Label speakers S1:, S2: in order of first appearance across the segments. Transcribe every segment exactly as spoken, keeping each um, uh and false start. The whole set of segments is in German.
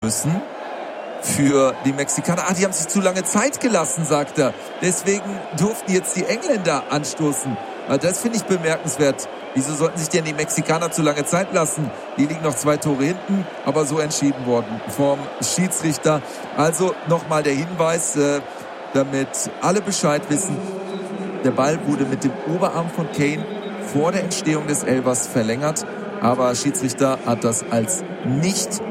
S1: müssen für die Mexikaner. Ah, die haben sich zu lange Zeit gelassen, sagt er. Deswegen durften jetzt die Engländer anstoßen. Das finde ich bemerkenswert. Wieso sollten sich denn die Mexikaner zu lange Zeit lassen? Die liegen noch zwei Tore hinten, aber so entschieden worden vom Schiedsrichter. Also nochmal der Hinweis, äh, damit alle Bescheid wissen. Der Ball wurde mit dem Oberarm von Kane vor der Entstehung des Elfers verlängert. Aber Schiedsrichter hat das als nicht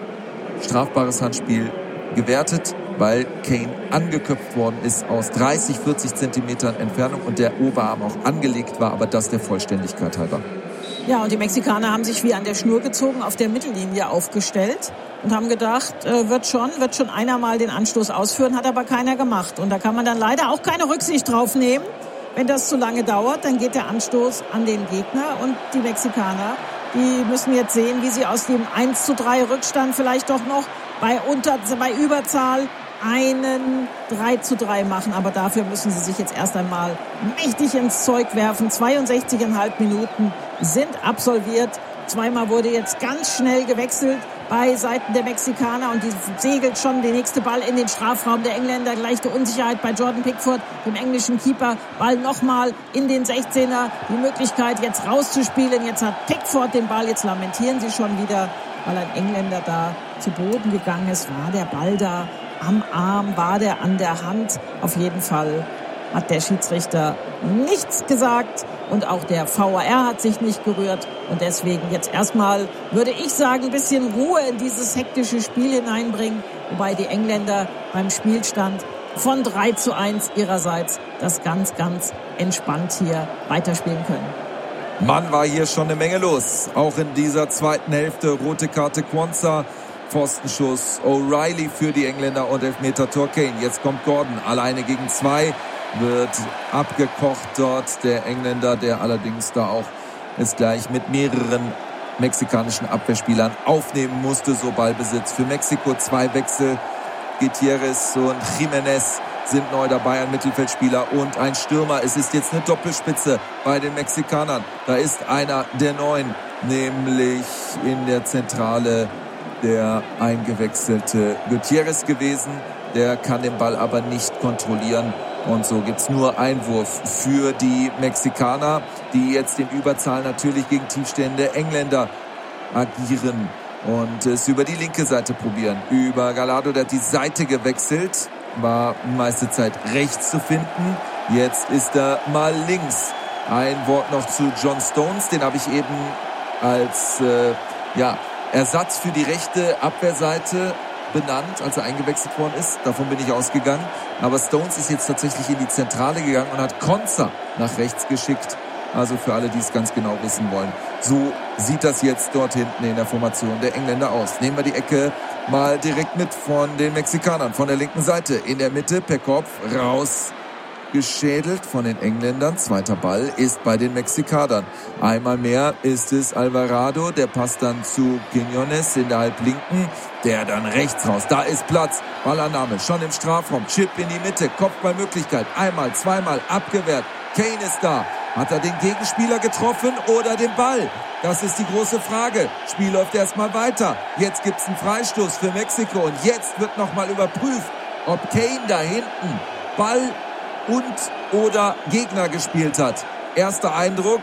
S1: strafbares Handspiel gewertet, weil Kane angeköpft worden ist aus dreißig, vierzig Zentimetern Entfernung und der Oberarm auch angelegt war, aber das der Vollständigkeit halber.
S2: Ja, und die Mexikaner haben sich wie an der Schnur gezogen, auf der Mittellinie aufgestellt und haben gedacht, äh, wird schon, wird schon einer mal den Anstoß ausführen, hat aber keiner gemacht. Und da kann man dann leider auch keine Rücksicht drauf nehmen. Wenn das zu lange dauert, dann geht der Anstoß an den Gegner und die Mexikaner, die müssen jetzt sehen, wie sie aus dem eins zu drei Rückstand vielleicht doch noch bei, unter, bei Überzahl einen drei zu drei machen. Aber dafür müssen sie sich jetzt erst einmal mächtig ins Zeug werfen. zweiundsechzig Komma fünf Minuten sind absolviert. Zweimal wurde jetzt ganz schnell gewechselt bei Seiten der Mexikaner und die segelt schon der nächste Ball in den Strafraum der Engländer. Leichte Unsicherheit bei Jordan Pickford, dem englischen Keeper. Ball nochmal in den sechzehner. Die Möglichkeit jetzt rauszuspielen. Jetzt hat Pickford den Ball. Jetzt lamentieren sie schon wieder, weil ein Engländer da zu Boden gegangen ist. War der Ball da am Arm? War der an der Hand? Auf jeden Fall hat der Schiedsrichter nichts gesagt und auch der V A R hat sich nicht gerührt. Und deswegen jetzt erstmal, würde ich sagen, ein bisschen Ruhe in dieses hektische Spiel hineinbringen. Wobei die Engländer beim Spielstand von drei zu eins ihrerseits das ganz, ganz entspannt hier weiterspielen können.
S1: Mann, war hier schon eine Menge los. Auch in dieser zweiten Hälfte. Rote Karte Quansah, Pfostenschuss O'Reilly für die Engländer und Elfmeter-Tor Kane. Jetzt kommt Gordon alleine gegen zwei. Wird abgekocht dort. Der Engländer, der allerdings da auch es gleich mit mehreren mexikanischen Abwehrspielern aufnehmen musste. So Ballbesitz für Mexiko. Zwei Wechsel. Gutierrez und Jiménez sind neu dabei, ein Mittelfeldspieler und ein Stürmer. Es ist jetzt eine Doppelspitze bei den Mexikanern. Da ist einer der Neuen, nämlich in der Zentrale der eingewechselte Gutierrez gewesen. Der kann den Ball aber nicht kontrollieren. Und so gibt's nur Einwurf für die Mexikaner, die jetzt in Überzahl natürlich gegen tiefstehende Engländer agieren und es über die linke Seite probieren. Über Gallardo, der hat die Seite gewechselt, war die meiste Zeit rechts zu finden. Jetzt ist er mal links. Ein Wort noch zu John Stones, den habe ich eben als äh, ja, Ersatz für die rechte Abwehrseite benannt, als er eingewechselt worden ist. Davon bin ich ausgegangen. Aber Stones ist jetzt tatsächlich in die Zentrale gegangen und hat Quansah nach rechts geschickt. Also für alle, die es ganz genau wissen wollen. So sieht das jetzt dort hinten in der Formation der Engländer aus. Nehmen wir die Ecke mal direkt mit von den Mexikanern. Von der linken Seite in der Mitte per Kopf raus. Geschädelt von den Engländern. Zweiter Ball ist bei den Mexikanern. Einmal mehr ist es Alvarado. Der passt dann zu Quiñones in der Halblinken. Der dann rechts raus. Da ist Platz. Ballannahme schon im Strafraum. Chip in die Mitte. Kopfballmöglichkeit. Einmal, zweimal abgewehrt. Kane ist da. Hat er den Gegenspieler getroffen oder den Ball? Das ist die große Frage. Spiel läuft erstmal weiter. Jetzt gibt's einen Freistoß für Mexiko. Und jetzt wird nochmal überprüft, ob Kane da hinten Ball und oder Gegner gespielt hat. Erster Eindruck,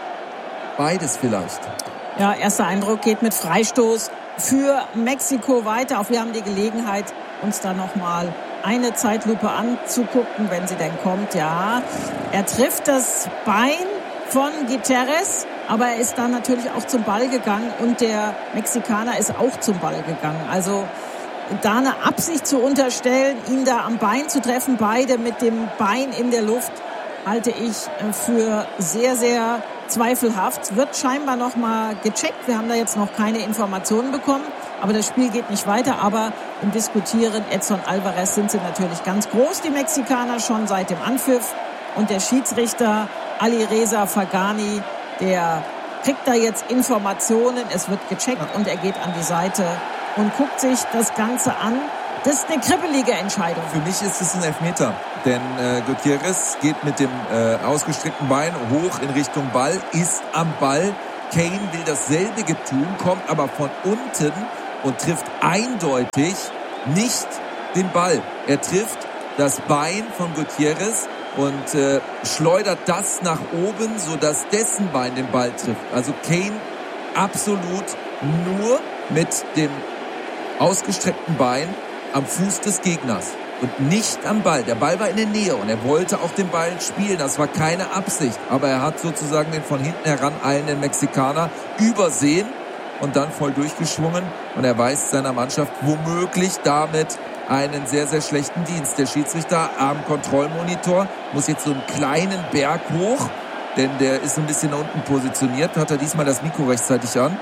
S1: beides vielleicht.
S2: Ja, erster Eindruck geht mit Freistoß für Mexiko weiter. Auch wir haben die Gelegenheit, uns da nochmal eine Zeitlupe anzugucken, wenn sie denn kommt. Ja, er trifft das Bein von Gutierrez, aber er ist dann natürlich auch zum Ball gegangen und der Mexikaner ist auch zum Ball gegangen. Also da eine Absicht zu unterstellen, ihn da am Bein zu treffen, beide mit dem Bein in der Luft, halte ich für sehr, sehr zweifelhaft. Wird scheinbar noch mal gecheckt. Wir haben da jetzt noch keine Informationen bekommen, aber das Spiel geht nicht weiter. Aber im Diskutieren Edson Alvarez sind sie natürlich ganz groß, die Mexikaner, schon seit dem Anpfiff. Und der Schiedsrichter Alireza Fagani, der kriegt da jetzt Informationen. Es wird gecheckt und er geht an die Seite und guckt sich das Ganze an. Das ist eine kribbelige Entscheidung.
S1: Für mich ist es ein Elfmeter, denn äh, Gutierrez geht mit dem äh, ausgestreckten Bein hoch in Richtung Ball, ist am Ball. Kane will dasselbe tun, kommt aber von unten und trifft eindeutig nicht den Ball. Er trifft das Bein von Gutierrez und äh, schleudert das nach oben, sodass dessen Bein den Ball trifft. Also Kane absolut nur mit dem ausgestreckten Bein am Fuß des Gegners und nicht am Ball. Der Ball war in der Nähe und er wollte auch den Ball spielen. Das war keine Absicht, aber er hat sozusagen den von hinten heraneilenden Mexikaner übersehen und dann voll durchgeschwungen und er weist seiner Mannschaft womöglich damit einen sehr, sehr schlechten Dienst. Der Schiedsrichter am Kontrollmonitor muss jetzt so einen kleinen Berg hoch, denn der ist ein bisschen unten positioniert. Hat er diesmal das Mikro rechtzeitig an?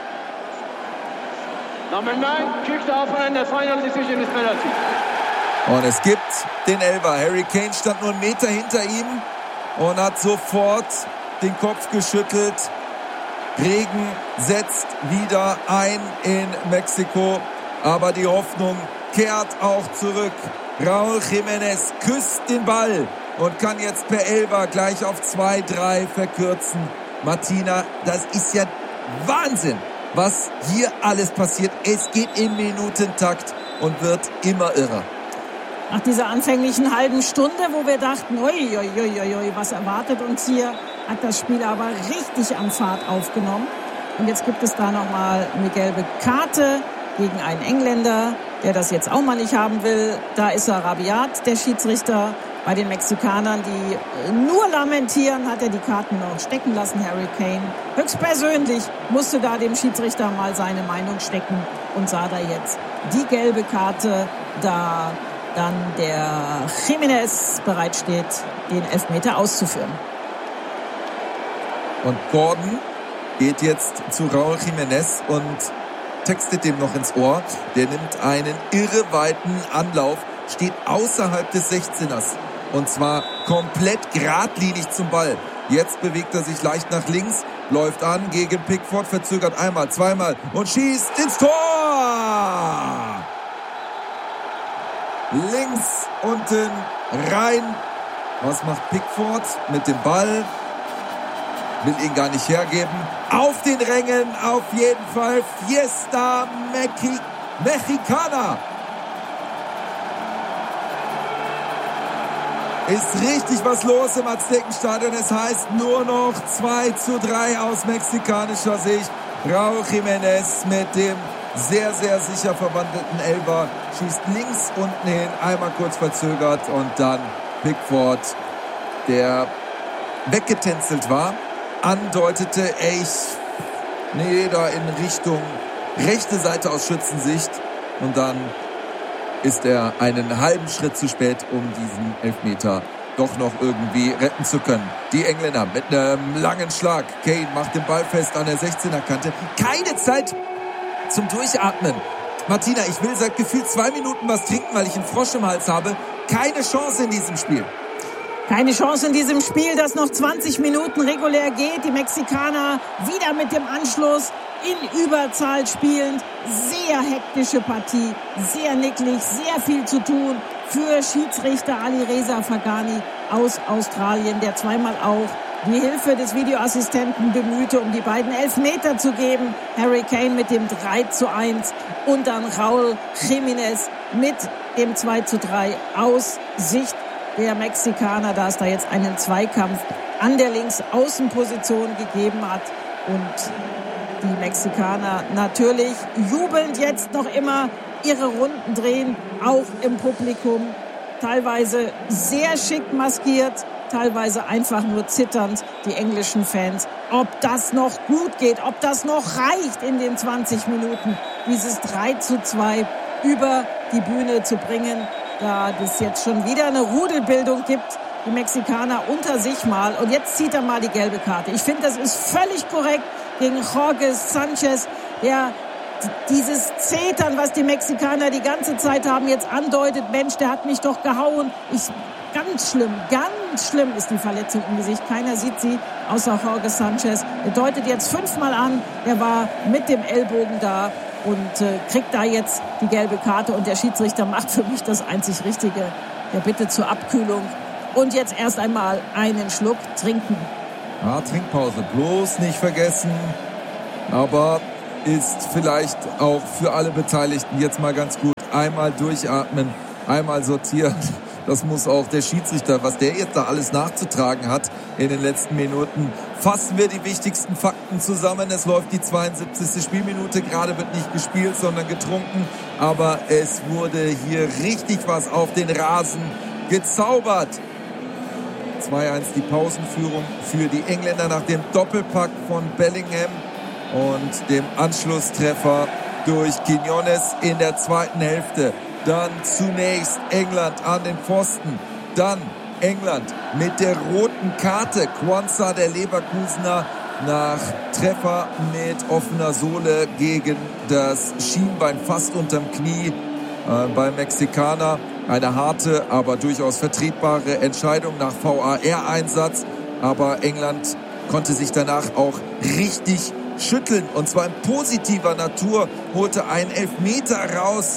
S3: Number nine, kicked off and the final decision is penalty.
S1: Und es gibt den Elfer. Harry Kane stand nur einen Meter hinter ihm und hat sofort den Kopf geschüttelt. Regen setzt wieder ein in Mexiko, aber die Hoffnung kehrt auch zurück. Raúl Jiménez küsst den Ball und kann jetzt per Elfer gleich auf zwei drei verkürzen. Martina, das ist ja Wahnsinn, was hier alles passiert. Es geht im Minutentakt und wird immer irrer.
S2: Nach dieser anfänglichen halben Stunde, wo wir dachten, oi, oi, oi, oi, was erwartet uns hier, hat das Spiel aber richtig an Fahrt aufgenommen. Und jetzt gibt es da nochmal eine gelbe Karte gegen einen Engländer, der das jetzt auch mal nicht haben will. Da ist er rabiat, der Schiedsrichter. Bei den Mexikanern, die nur lamentieren, hat er die Karten noch stecken lassen, Harry Kane. Höchstpersönlich musste da dem Schiedsrichter mal seine Meinung stecken und sah da jetzt die gelbe Karte, da dann der Jiménez bereitsteht, den Elfmeter auszuführen.
S1: Und Gordon geht jetzt zu Raúl Jiménez und textet dem noch ins Ohr. Der nimmt einen irreweiten Anlauf, steht außerhalb des sechzehners. Und zwar komplett geradlinig zum Ball. Jetzt bewegt er sich leicht nach links, läuft an gegen Pickford, verzögert einmal, zweimal und schießt ins Tor! Links unten rein. Was macht Pickford mit dem Ball? Will ihn gar nicht hergeben. Auf den Rängen auf jeden Fall Fiesta Mexi- Mexicana. Ist richtig was los im Aztekenstadion. Es heißt nur noch zwei zu drei aus mexikanischer Sicht. Raúl Jiménez mit dem sehr, sehr sicher verwandelten Elfer schießt links unten hin, einmal kurz verzögert und dann Pickford, der weggetänzelt war, andeutete, ey, ich, nee, da in Richtung rechte Seite aus Schützensicht und dann ist er einen halben Schritt zu spät, um diesen Elfmeter doch noch irgendwie retten zu können. Die Engländer mit einem langen Schlag. Kane macht den Ball fest an der sechzehner-Kante. Keine Zeit zum Durchatmen. Martina, ich will seit gefühlt zwei Minuten was trinken, weil ich einen Frosch im Hals habe. Keine Chance in diesem Spiel.
S2: Keine Chance in diesem Spiel, das noch zwanzig Minuten regulär geht. Die Mexikaner wieder mit dem Anschluss in Überzahl spielend. Sehr hektische Partie, sehr nicklig, sehr viel zu tun für Schiedsrichter Alireza Fagani aus Australien, der zweimal auch die Hilfe des Videoassistenten bemühte, um die beiden Elfmeter zu geben. Harry Kane mit dem drei zu eins und dann Raúl Jiménez mit dem zwei zu drei aus Sicht der Mexikaner, da es da jetzt einen Zweikampf an der Linksaußenposition gegeben hat. Und die Mexikaner natürlich jubelnd jetzt noch immer ihre Runden drehen, auch im Publikum. Teilweise sehr schick maskiert, teilweise einfach nur zitternd, die englischen Fans. Ob das noch gut geht, ob das noch reicht in den zwanzig Minuten, dieses drei zu zwei über die Bühne zu bringen, da es jetzt schon wieder eine Rudelbildung gibt, die Mexikaner unter sich mal. Und jetzt zieht er mal die gelbe Karte. Ich finde, das ist völlig korrekt gegen Jorge Sanchez, der dieses Zetern, was die Mexikaner die ganze Zeit haben, jetzt andeutet, Mensch, der hat mich doch gehauen. Ich, ganz schlimm, ganz schlimm ist die Verletzung im Gesicht. Keiner sieht sie, außer Jorge Sanchez. Er deutet jetzt fünfmal an, er war mit dem Ellbogen da und äh, kriegt da jetzt die gelbe Karte. Und der Schiedsrichter macht für mich das einzig Richtige. Der Bitte zur Abkühlung. Und jetzt erst einmal einen Schluck trinken.
S1: Ja, Trinkpause bloß nicht vergessen. Aber ist vielleicht auch für alle Beteiligten jetzt mal ganz gut. Einmal durchatmen, einmal sortieren. Das muss auch der Schiedsrichter, was der jetzt da alles nachzutragen hat in den letzten Minuten. Fassen wir die wichtigsten Fakten zusammen. Es läuft die zweiundsiebzigste Spielminute. Gerade wird nicht gespielt, sondern getrunken. Aber es wurde hier richtig was auf den Rasen gezaubert. zwei eins die Pausenführung für die Engländer nach dem Doppelpack von Bellingham und dem Anschlusstreffer durch Quiñones in der zweiten Hälfte. Dann zunächst England an den Pfosten. Dann England mit der roten Karte. Quansah, der Leverkusener, nach Treffer mit offener Sohle gegen das Schienbein fast unterm Knie äh, beim Mexikaner. Eine harte, aber durchaus vertretbare Entscheidung nach V A R-Einsatz. Aber England konnte sich danach auch richtig schütteln. Und zwar in positiver Natur, holte einen Elfmeter raus,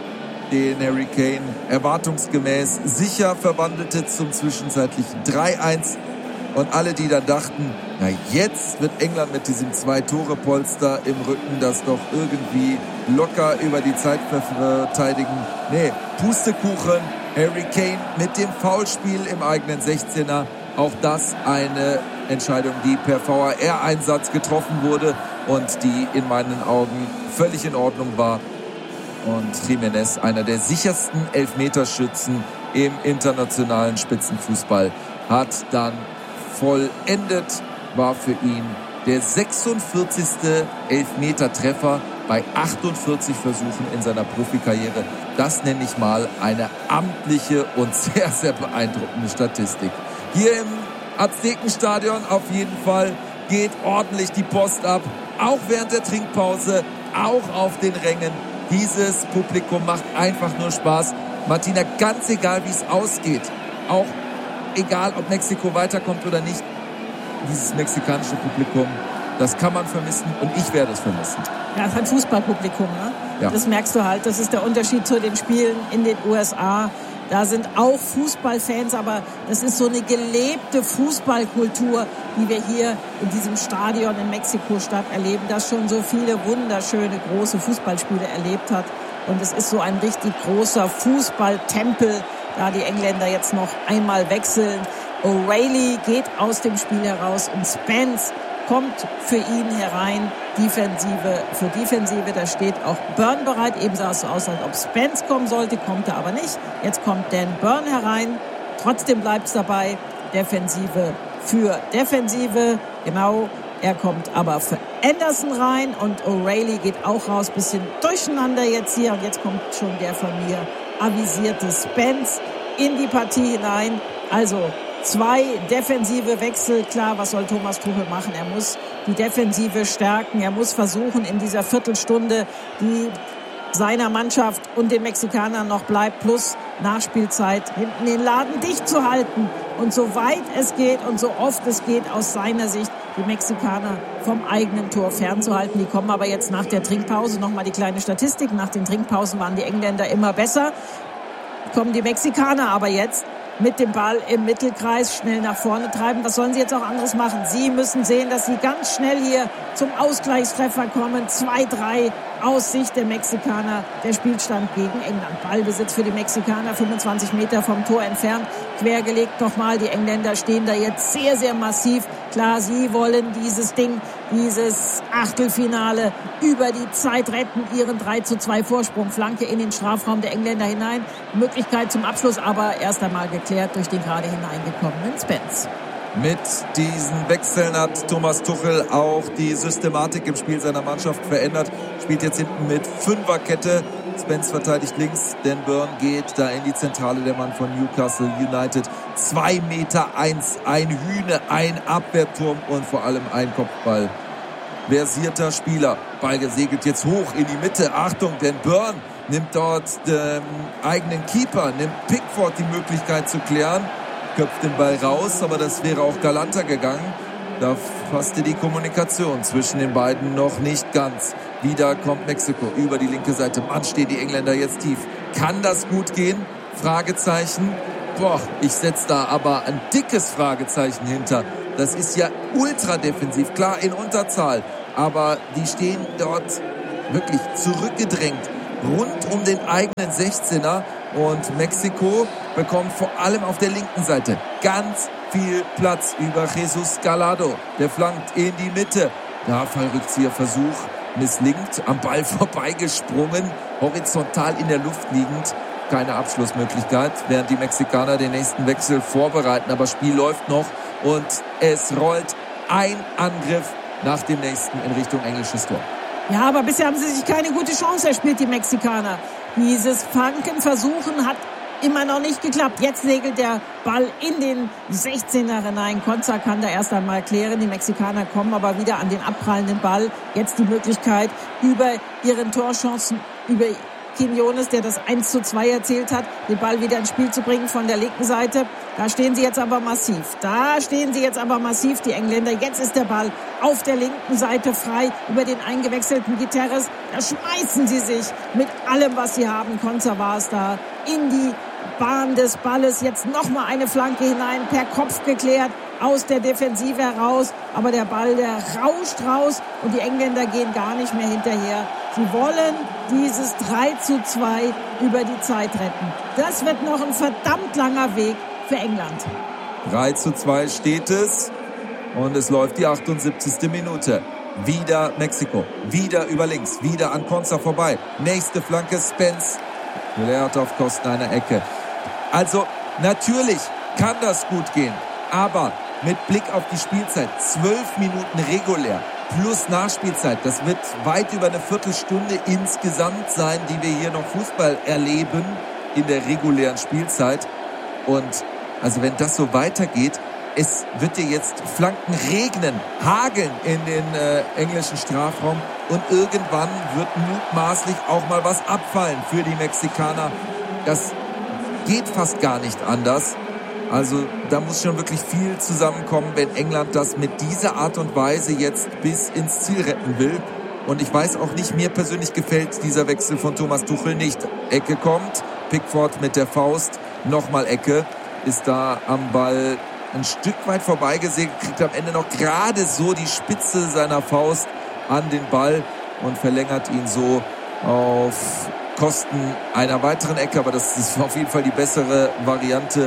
S1: den Harry Kane erwartungsgemäß sicher verwandelte zum zwischenzeitlichen drei eins. Und alle, die dann dachten, na jetzt wird England mit diesem Zwei-Tore-Polster im Rücken das doch irgendwie locker über die Zeit verteidigen. Nee, Pustekuchen, Harry Kane mit dem Foulspiel im eigenen sechzehner. Auch das eine Entscheidung, die per V A R-Einsatz getroffen wurde und die in meinen Augen völlig in Ordnung war. Und Jiménez, einer der sichersten Elfmeterschützen im internationalen Spitzenfußball, hat dann vollendet, war für ihn der sechsundvierzigste Elfmetertreffer bei achtundvierzig Versuchen in seiner Profikarriere. Das nenne ich mal eine amtliche und sehr, sehr beeindruckende Statistik. Hier im Aztekenstadion auf jeden Fall geht ordentlich die Post ab, auch während der Trinkpause, auch auf den Rängen. Dieses Publikum macht einfach nur Spaß. Martina, ganz egal, wie es ausgeht, auch egal, ob Mexiko weiterkommt oder nicht, dieses mexikanische Publikum, das kann man vermissen und ich werde es vermissen.
S2: Ja, das ist ein Fußballpublikum, ne? Ja. Das merkst du halt. Das ist der Unterschied zu den Spielen in den U S A. Da sind auch Fußballfans, aber das ist so eine gelebte Fußballkultur, die wir hier in diesem Stadion in Mexiko-Stadt erleben, das schon so viele wunderschöne große Fußballspiele erlebt hat. Und es ist so ein richtig großer Fußballtempel, da die Engländer jetzt noch einmal wechseln. O'Reilly geht aus dem Spiel heraus und Spence kommt für ihn herein. Defensive für Defensive, da steht auch Burn bereit. Eben sah es so aus, als ob Spence kommen sollte, kommt er aber nicht. Jetzt kommt Dan Burn herein. Trotzdem bleibt es dabei. Defensive für Defensive. Genau, er kommt aber für Anderson rein und O'Reilly geht auch raus. Bisschen durcheinander jetzt hier. Und jetzt kommt schon der von mir avisierte Spence in die Partie hinein. Also zwei defensive Wechsel. Klar, was soll Thomas Tuchel machen? Er muss die Defensive stärken. Er muss versuchen, in dieser Viertelstunde, die seiner Mannschaft und den Mexikanern noch bleibt, plus Nachspielzeit, hinten den Laden dicht zu halten. Und so weit es geht und so oft es geht, aus seiner Sicht die Mexikaner vom eigenen Tor fernzuhalten. Die kommen aber jetzt nach der Trinkpause. Nochmal die kleine Statistik. Nach den Trinkpausen waren die Engländer immer besser. Kommen die Mexikaner aber jetzt mit dem Ball im Mittelkreis schnell nach vorne treiben. Was sollen sie jetzt auch anderes machen? Sie müssen sehen, dass sie ganz schnell hier zum Ausgleichstreffer kommen. zwei drei aus Sicht der Mexikaner. Der Spielstand gegen England. Ballbesitz für die Mexikaner, fünfundzwanzig Meter vom Tor entfernt. Quergelegt nochmal. Die Engländer stehen da jetzt sehr, sehr massiv. Klar, sie wollen dieses Ding, dieses Achtelfinale über die Zeit retten. Ihren drei zu zwei Vorsprung. Flanke in den Strafraum der Engländer hinein. Möglichkeit zum Abschluss, aber erst einmal geklärt durch den gerade hineingekommenen Spence.
S1: Mit diesen Wechseln hat Thomas Tuchel auch die Systematik im Spiel seiner Mannschaft verändert. Spielt jetzt hinten mit Fünferkette. Spence verteidigt links, Dan Burn geht da in die Zentrale, der Mann von Newcastle United. Zwei Meter eins, ein Hühne, ein Abwehrturm und vor allem ein Kopfball. Versierter Spieler. Ball gesegelt jetzt hoch in die Mitte. Achtung, Dan Burn nimmt dort den eigenen Keeper, nimmt Pickford die Möglichkeit zu klären. Köpft den Ball raus, aber das wäre auch galanter gegangen. Da passte die Kommunikation zwischen den beiden noch nicht ganz. Wieder kommt Mexiko über die linke Seite. Mann, stehen die Engländer jetzt tief. Kann das gut gehen? Fragezeichen. Boah, ich setze da aber ein dickes Fragezeichen hinter. Das ist ja ultra defensiv. Klar, in Unterzahl. aber die stehen dort wirklich zurückgedrängt rund um den eigenen sechzehner und Mexiko bekommt vor allem auf der linken Seite ganz viel Platz über Jesus Gallardo. Der flankt in die Mitte. Ja, Fallrückzieherversuch misslingt, am Ball vorbeigesprungen, horizontal in der Luft liegend. Keine Abschlussmöglichkeit, während die Mexikaner den nächsten Wechsel vorbereiten. Aber Spiel läuft noch und es rollt ein Angriff nach dem nächsten in Richtung englisches Tor.
S2: Ja, aber bisher haben sie sich keine gute Chance erspielt, die Mexikaner. Dieses Flankenversuchen hat immer noch nicht geklappt. Jetzt segelt der Ball in den sechzehner hinein. Konza kann da erst einmal klären. Die Mexikaner kommen aber wieder an den abprallenden Ball. Jetzt die Möglichkeit, über ihren Torchancen, über Quiñones, der das eins zu zwei erzielt hat, den Ball wieder ins Spiel zu bringen von der linken Seite. Da stehen sie jetzt aber massiv. Da stehen sie jetzt aber massiv, die Engländer. Jetzt ist der Ball auf der linken Seite frei über den eingewechselten Guterres. Da schmeißen sie sich mit allem, was sie haben. Konza war es da in die Bahn des Balles. Jetzt nochmal eine Flanke hinein, per Kopf geklärt, aus der Defensive heraus. Aber der Ball, der rauscht raus und die Engländer gehen gar nicht mehr hinterher. Sie wollen dieses drei zu zwei über die Zeit retten. Das wird noch ein verdammt langer Weg für England.
S1: drei zu zwei steht es und es läuft die achtundsiebzigste Minute. Wieder Mexiko, wieder über links, wieder an Konza vorbei. Nächste Flanke, Spence. Gelehrt auf Kosten einer Ecke. Also natürlich kann das gut gehen, aber mit Blick auf die Spielzeit, zwölf Minuten regulär plus Nachspielzeit, das wird weit über eine Viertelstunde insgesamt sein, die wir hier noch Fußball erleben in der regulären Spielzeit. Und also wenn das so weitergeht, es wird dir jetzt Flanken regnen, hageln in den äh, englischen Strafraum und irgendwann wird mutmaßlich auch mal was abfallen für die Mexikaner. Das geht fast gar nicht anders. Also da muss schon wirklich viel zusammenkommen, wenn England das mit dieser Art und Weise jetzt bis ins Ziel retten will. Und ich weiß auch nicht, mir persönlich gefällt dieser Wechsel von Thomas Tuchel nicht. Ecke kommt, Pickford mit der Faust, nochmal Ecke, ist da am Ball ein Stück weit vorbeigesegelt, kriegt am Ende noch gerade so die Spitze seiner Faust an den Ball und verlängert ihn so auf Kosten einer weiteren Ecke. Aber das ist auf jeden Fall die bessere Variante,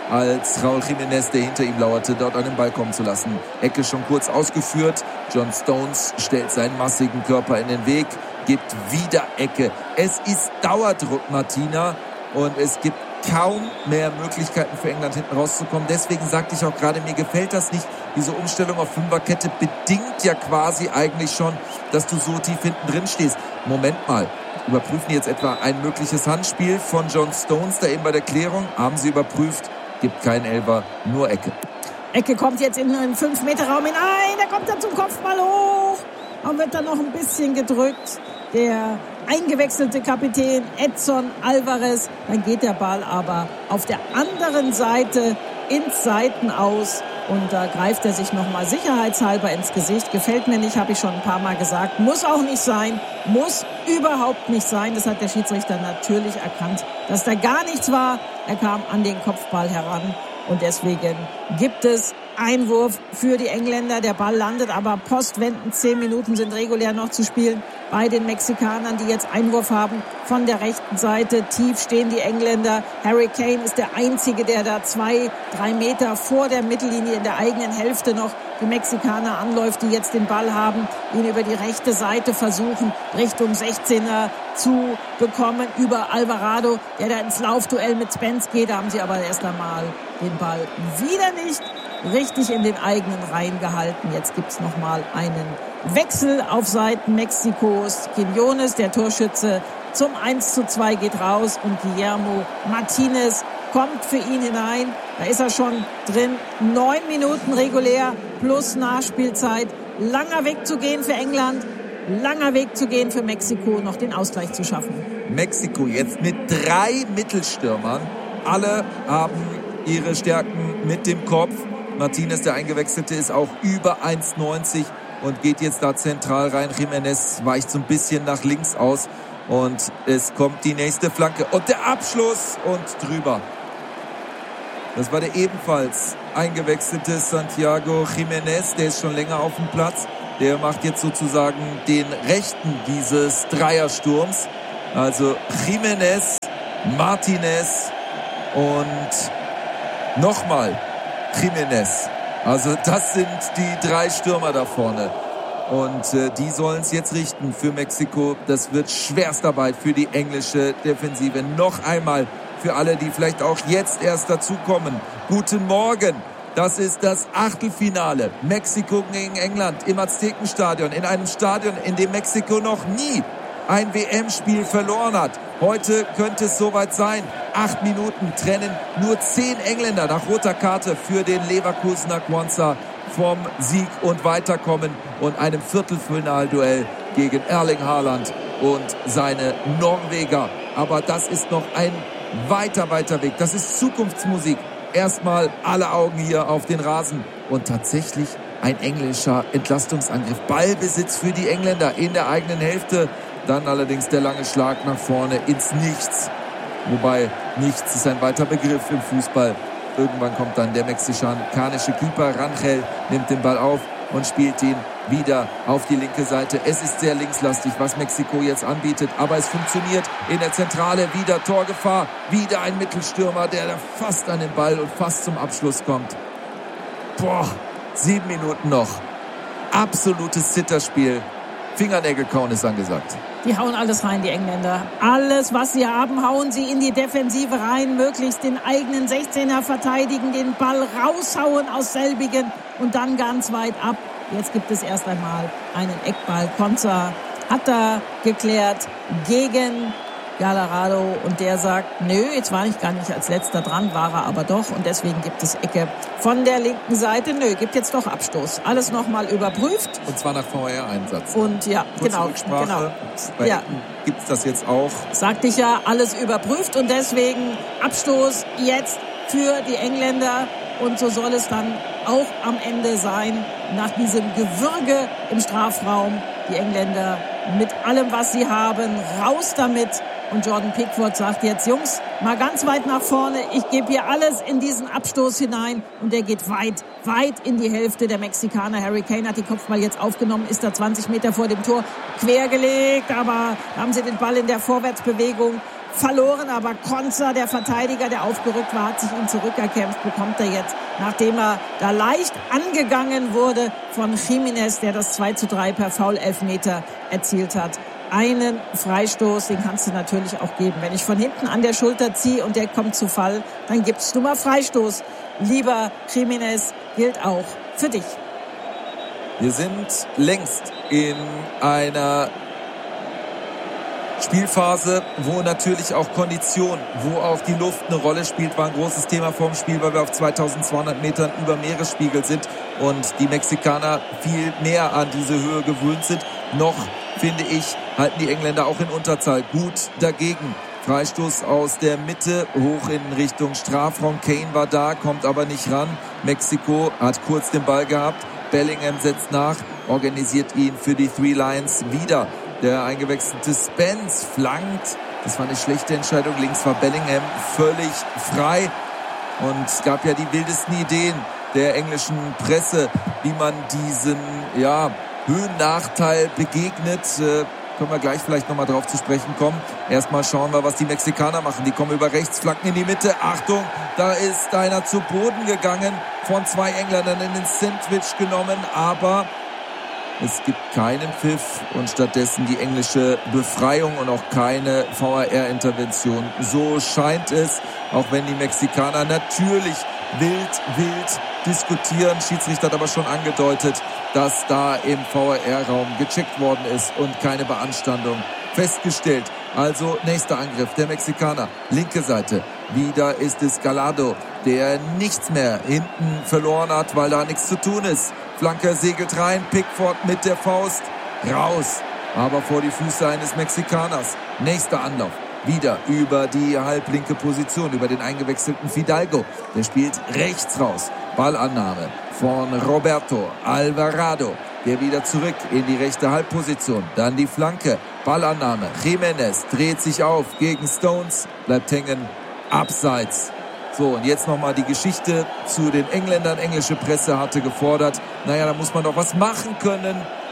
S1: als Raúl Jiménez, der hinter ihm lauerte, dort an den Ball kommen zu lassen. Ecke schon kurz ausgeführt. John Stones stellt seinen massigen Körper in den Weg, gibt wieder Ecke. Es ist Dauerdruck, Martina, und es gibt kaum mehr Möglichkeiten für England hinten rauszukommen. Deswegen sagte ich auch gerade, mir gefällt das nicht. Diese Umstellung auf Fünferkette bedingt ja quasi eigentlich schon, dass du so tief hinten drin stehst. Moment mal, überprüfen die jetzt etwa ein mögliches Handspiel von John Stones da eben bei der Klärung? Haben sie überprüft, gibt keinen Elfer, nur Ecke.
S2: Ecke kommt jetzt in einen fünf Meter Raum hinein, der kommt dann zum Kopfball hoch und wird dann noch ein bisschen gedrückt. Der eingewechselte Kapitän Edson Alvarez, dann geht der Ball aber auf der anderen Seite ins Seitenaus und da greift er sich nochmal sicherheitshalber ins Gesicht. Gefällt mir nicht, habe ich schon ein paar Mal gesagt. Muss auch nicht sein, muss überhaupt nicht sein. Das hat der Schiedsrichter natürlich erkannt, dass da gar nichts war. Er kam an den Kopfball heran und deswegen gibt es Einwurf für die Engländer. Der Ball landet aber postwendend. Zehn Minuten sind regulär noch zu spielen bei den Mexikanern, die jetzt Einwurf haben von der rechten Seite. Tief stehen die Engländer. Harry Kane ist der Einzige, der da zwei, drei Meter vor der Mittellinie in der eigenen Hälfte noch die Mexikaner anläuft, die jetzt den Ball haben, ihn über die rechte Seite versuchen, Richtung sechzehner zu bekommen, über Alvarado, der da ins Laufduell mit Spence geht. Da haben sie aber erst einmal den Ball wieder nicht richtig in den eigenen Reihen gehalten. Jetzt gibt's noch mal einen Wechsel auf Seiten Mexikos. Quiñones, der Torschütze, zum eins zu zwei geht raus und Guillermo Martinez kommt für ihn hinein. Da ist er schon drin. Neun Minuten regulär plus Nachspielzeit. Langer Weg zu gehen für England. Langer Weg zu gehen für Mexiko, noch den Ausgleich zu schaffen.
S1: Mexiko jetzt mit drei Mittelstürmern. Alle haben ihre Stärken mit dem Kopf. Martinez, der Eingewechselte, ist auch über eins neunzig und geht jetzt da zentral rein. Jiménez weicht so ein bisschen nach links aus und es kommt die nächste Flanke und der Abschluss und drüber. Das war der ebenfalls eingewechselte Santiago Jiménez, der ist schon länger auf dem Platz. der macht jetzt sozusagen den Rechten dieses Dreiersturms. Also Jiménez, Martinez und nochmal Jiménez. Also das sind die drei Stürmer da vorne. Und äh, die sollen es jetzt richten für Mexiko. Das wird Schwerstarbeit für die englische Defensive. Noch einmal für alle, die vielleicht auch jetzt erst dazukommen. Guten Morgen. Das ist das Achtelfinale. Mexiko gegen England im Aztekenstadion. In einem Stadion, in dem Mexiko noch nie ein W M-Spiel verloren hat. Heute könnte es soweit sein. Acht Minuten trennen nur zehn Engländer nach roter Karte für den Leverkusener Quansah vom Sieg und Weiterkommen und einem Viertelfinalduell gegen Erling Haaland und seine Norweger. Aber das ist noch ein weiter, weiter Weg. Das ist Zukunftsmusik. Erstmal alle Augen hier auf den Rasen und tatsächlich ein englischer Entlastungsangriff. Ballbesitz für die Engländer in der eigenen Hälfte. Dann allerdings der lange Schlag nach vorne ins Nichts. Wobei nichts ist ein weiter Begriff im Fußball. Irgendwann kommt dann der mexikanische Keeper Rangel, nimmt den Ball auf und spielt ihn wieder auf die linke Seite. Es ist sehr linkslastig, was Mexiko jetzt anbietet, aber es funktioniert in der Zentrale. Wieder Torgefahr, wieder ein Mittelstürmer, der da fast an den Ball und fast zum Abschluss kommt. Boah, sieben Minuten noch. Absolutes Zitterspiel. Fingernägel kauen ist angesagt.
S2: Die hauen alles rein, die Engländer. Alles, was sie haben, hauen sie in die Defensive rein. Möglichst den eigenen sechzehner verteidigen, den Ball raushauen aus selbigen und dann ganz weit ab. Jetzt gibt es erst einmal einen Eckball. Quansah hat da geklärt gegen Gallardo und der sagt, nö, jetzt war ich gar nicht als letzter dran, war er aber doch und deswegen gibt es Ecke von der linken Seite. Nö, gibt jetzt doch Abstoß. Alles nochmal überprüft.
S1: Und zwar nach V A R-Einsatz.
S2: Und ja,
S1: Kurze
S2: genau.
S1: Rücksprache.
S2: genau.
S1: Bei
S2: ja.
S1: gibt es das jetzt auch.
S2: Sagte ich ja, alles überprüft und deswegen Abstoß jetzt für die Engländer und so soll es dann auch am Ende sein, nach diesem Gewürge im Strafraum. Die Engländer mit allem, was sie haben, raus damit. Und Jordan Pickford sagt jetzt, Jungs, mal ganz weit nach vorne. Ich gebe hier alles in diesen Abstoß hinein. Und der geht weit, weit in die Hälfte. Der Mexikaner Harry Kane hat die Kopfball jetzt aufgenommen, ist da zwanzig Meter vor dem Tor quergelegt. Aber da haben sie den Ball in der Vorwärtsbewegung verloren. Aber Quansah, der Verteidiger, der aufgerückt war, hat sich ihn zurückerkämpft. Bekommt er jetzt, nachdem er da leicht angegangen wurde von Jiménez, der das zwei zu drei per Foul-Elfmeter erzielt hat. Einen Freistoß, den kannst du natürlich auch geben. Wenn ich von hinten an der Schulter ziehe und der kommt zu Fall, dann gibst du mal Freistoß. Lieber Jiménez, gilt auch für dich.
S1: Wir sind längst in einer Spielphase, wo natürlich auch Kondition, wo auch die Luft eine Rolle spielt, war ein großes Thema vor dem Spiel, weil wir auf zweitausendzweihundert Metern über Meeresspiegel sind und die Mexikaner viel mehr an diese Höhe gewöhnt sind. Noch, finde ich, halten die Engländer auch in Unterzahl gut dagegen. Freistoß aus der Mitte, hoch in Richtung Strafraum. Kane war da, kommt aber nicht ran. Mexiko hat kurz den Ball gehabt. Bellingham setzt nach, organisiert ihn für die Three Lions wieder. Der eingewechselte Spence flankt. Das war eine schlechte Entscheidung. Links war Bellingham völlig frei. Und es gab ja die wildesten Ideen der englischen Presse, wie man diesen, ja, Höhennachteil begegnet. Äh, können wir gleich vielleicht nochmal drauf zu sprechen kommen. Erstmal schauen wir, was die Mexikaner machen. Die kommen über rechts, flanken in die Mitte. Achtung, da ist einer zu Boden gegangen, von zwei Engländern in den Sandwich genommen, aber es gibt keinen Pfiff und stattdessen die englische Befreiung und auch keine V A R-Intervention. So scheint es, auch wenn die Mexikaner natürlich wild, wild diskutieren. Schiedsrichter hat aber schon angedeutet, dass da im V A R-Raum gecheckt worden ist und keine Beanstandung festgestellt. Also nächster Angriff der Mexikaner. Linke Seite. Wieder ist es Gallardo, der nichts mehr hinten verloren hat, weil da nichts zu tun ist. Flanke segelt rein, Pickford mit der Faust raus, aber vor die Füße eines Mexikaners. Nächster Anlauf. Wieder über die halblinke Position, über den eingewechselten Fidalgo. Der spielt rechts raus. Ballannahme von Roberto Alvarado. Der wieder zurück in die rechte Halbposition. Dann die Flanke. Ballannahme. Jiménez dreht sich auf gegen Stones. Bleibt hängen. Abseits. So, und jetzt nochmal die Geschichte zu den Engländern. Englische Presse hatte gefordert, naja, da muss man doch was machen können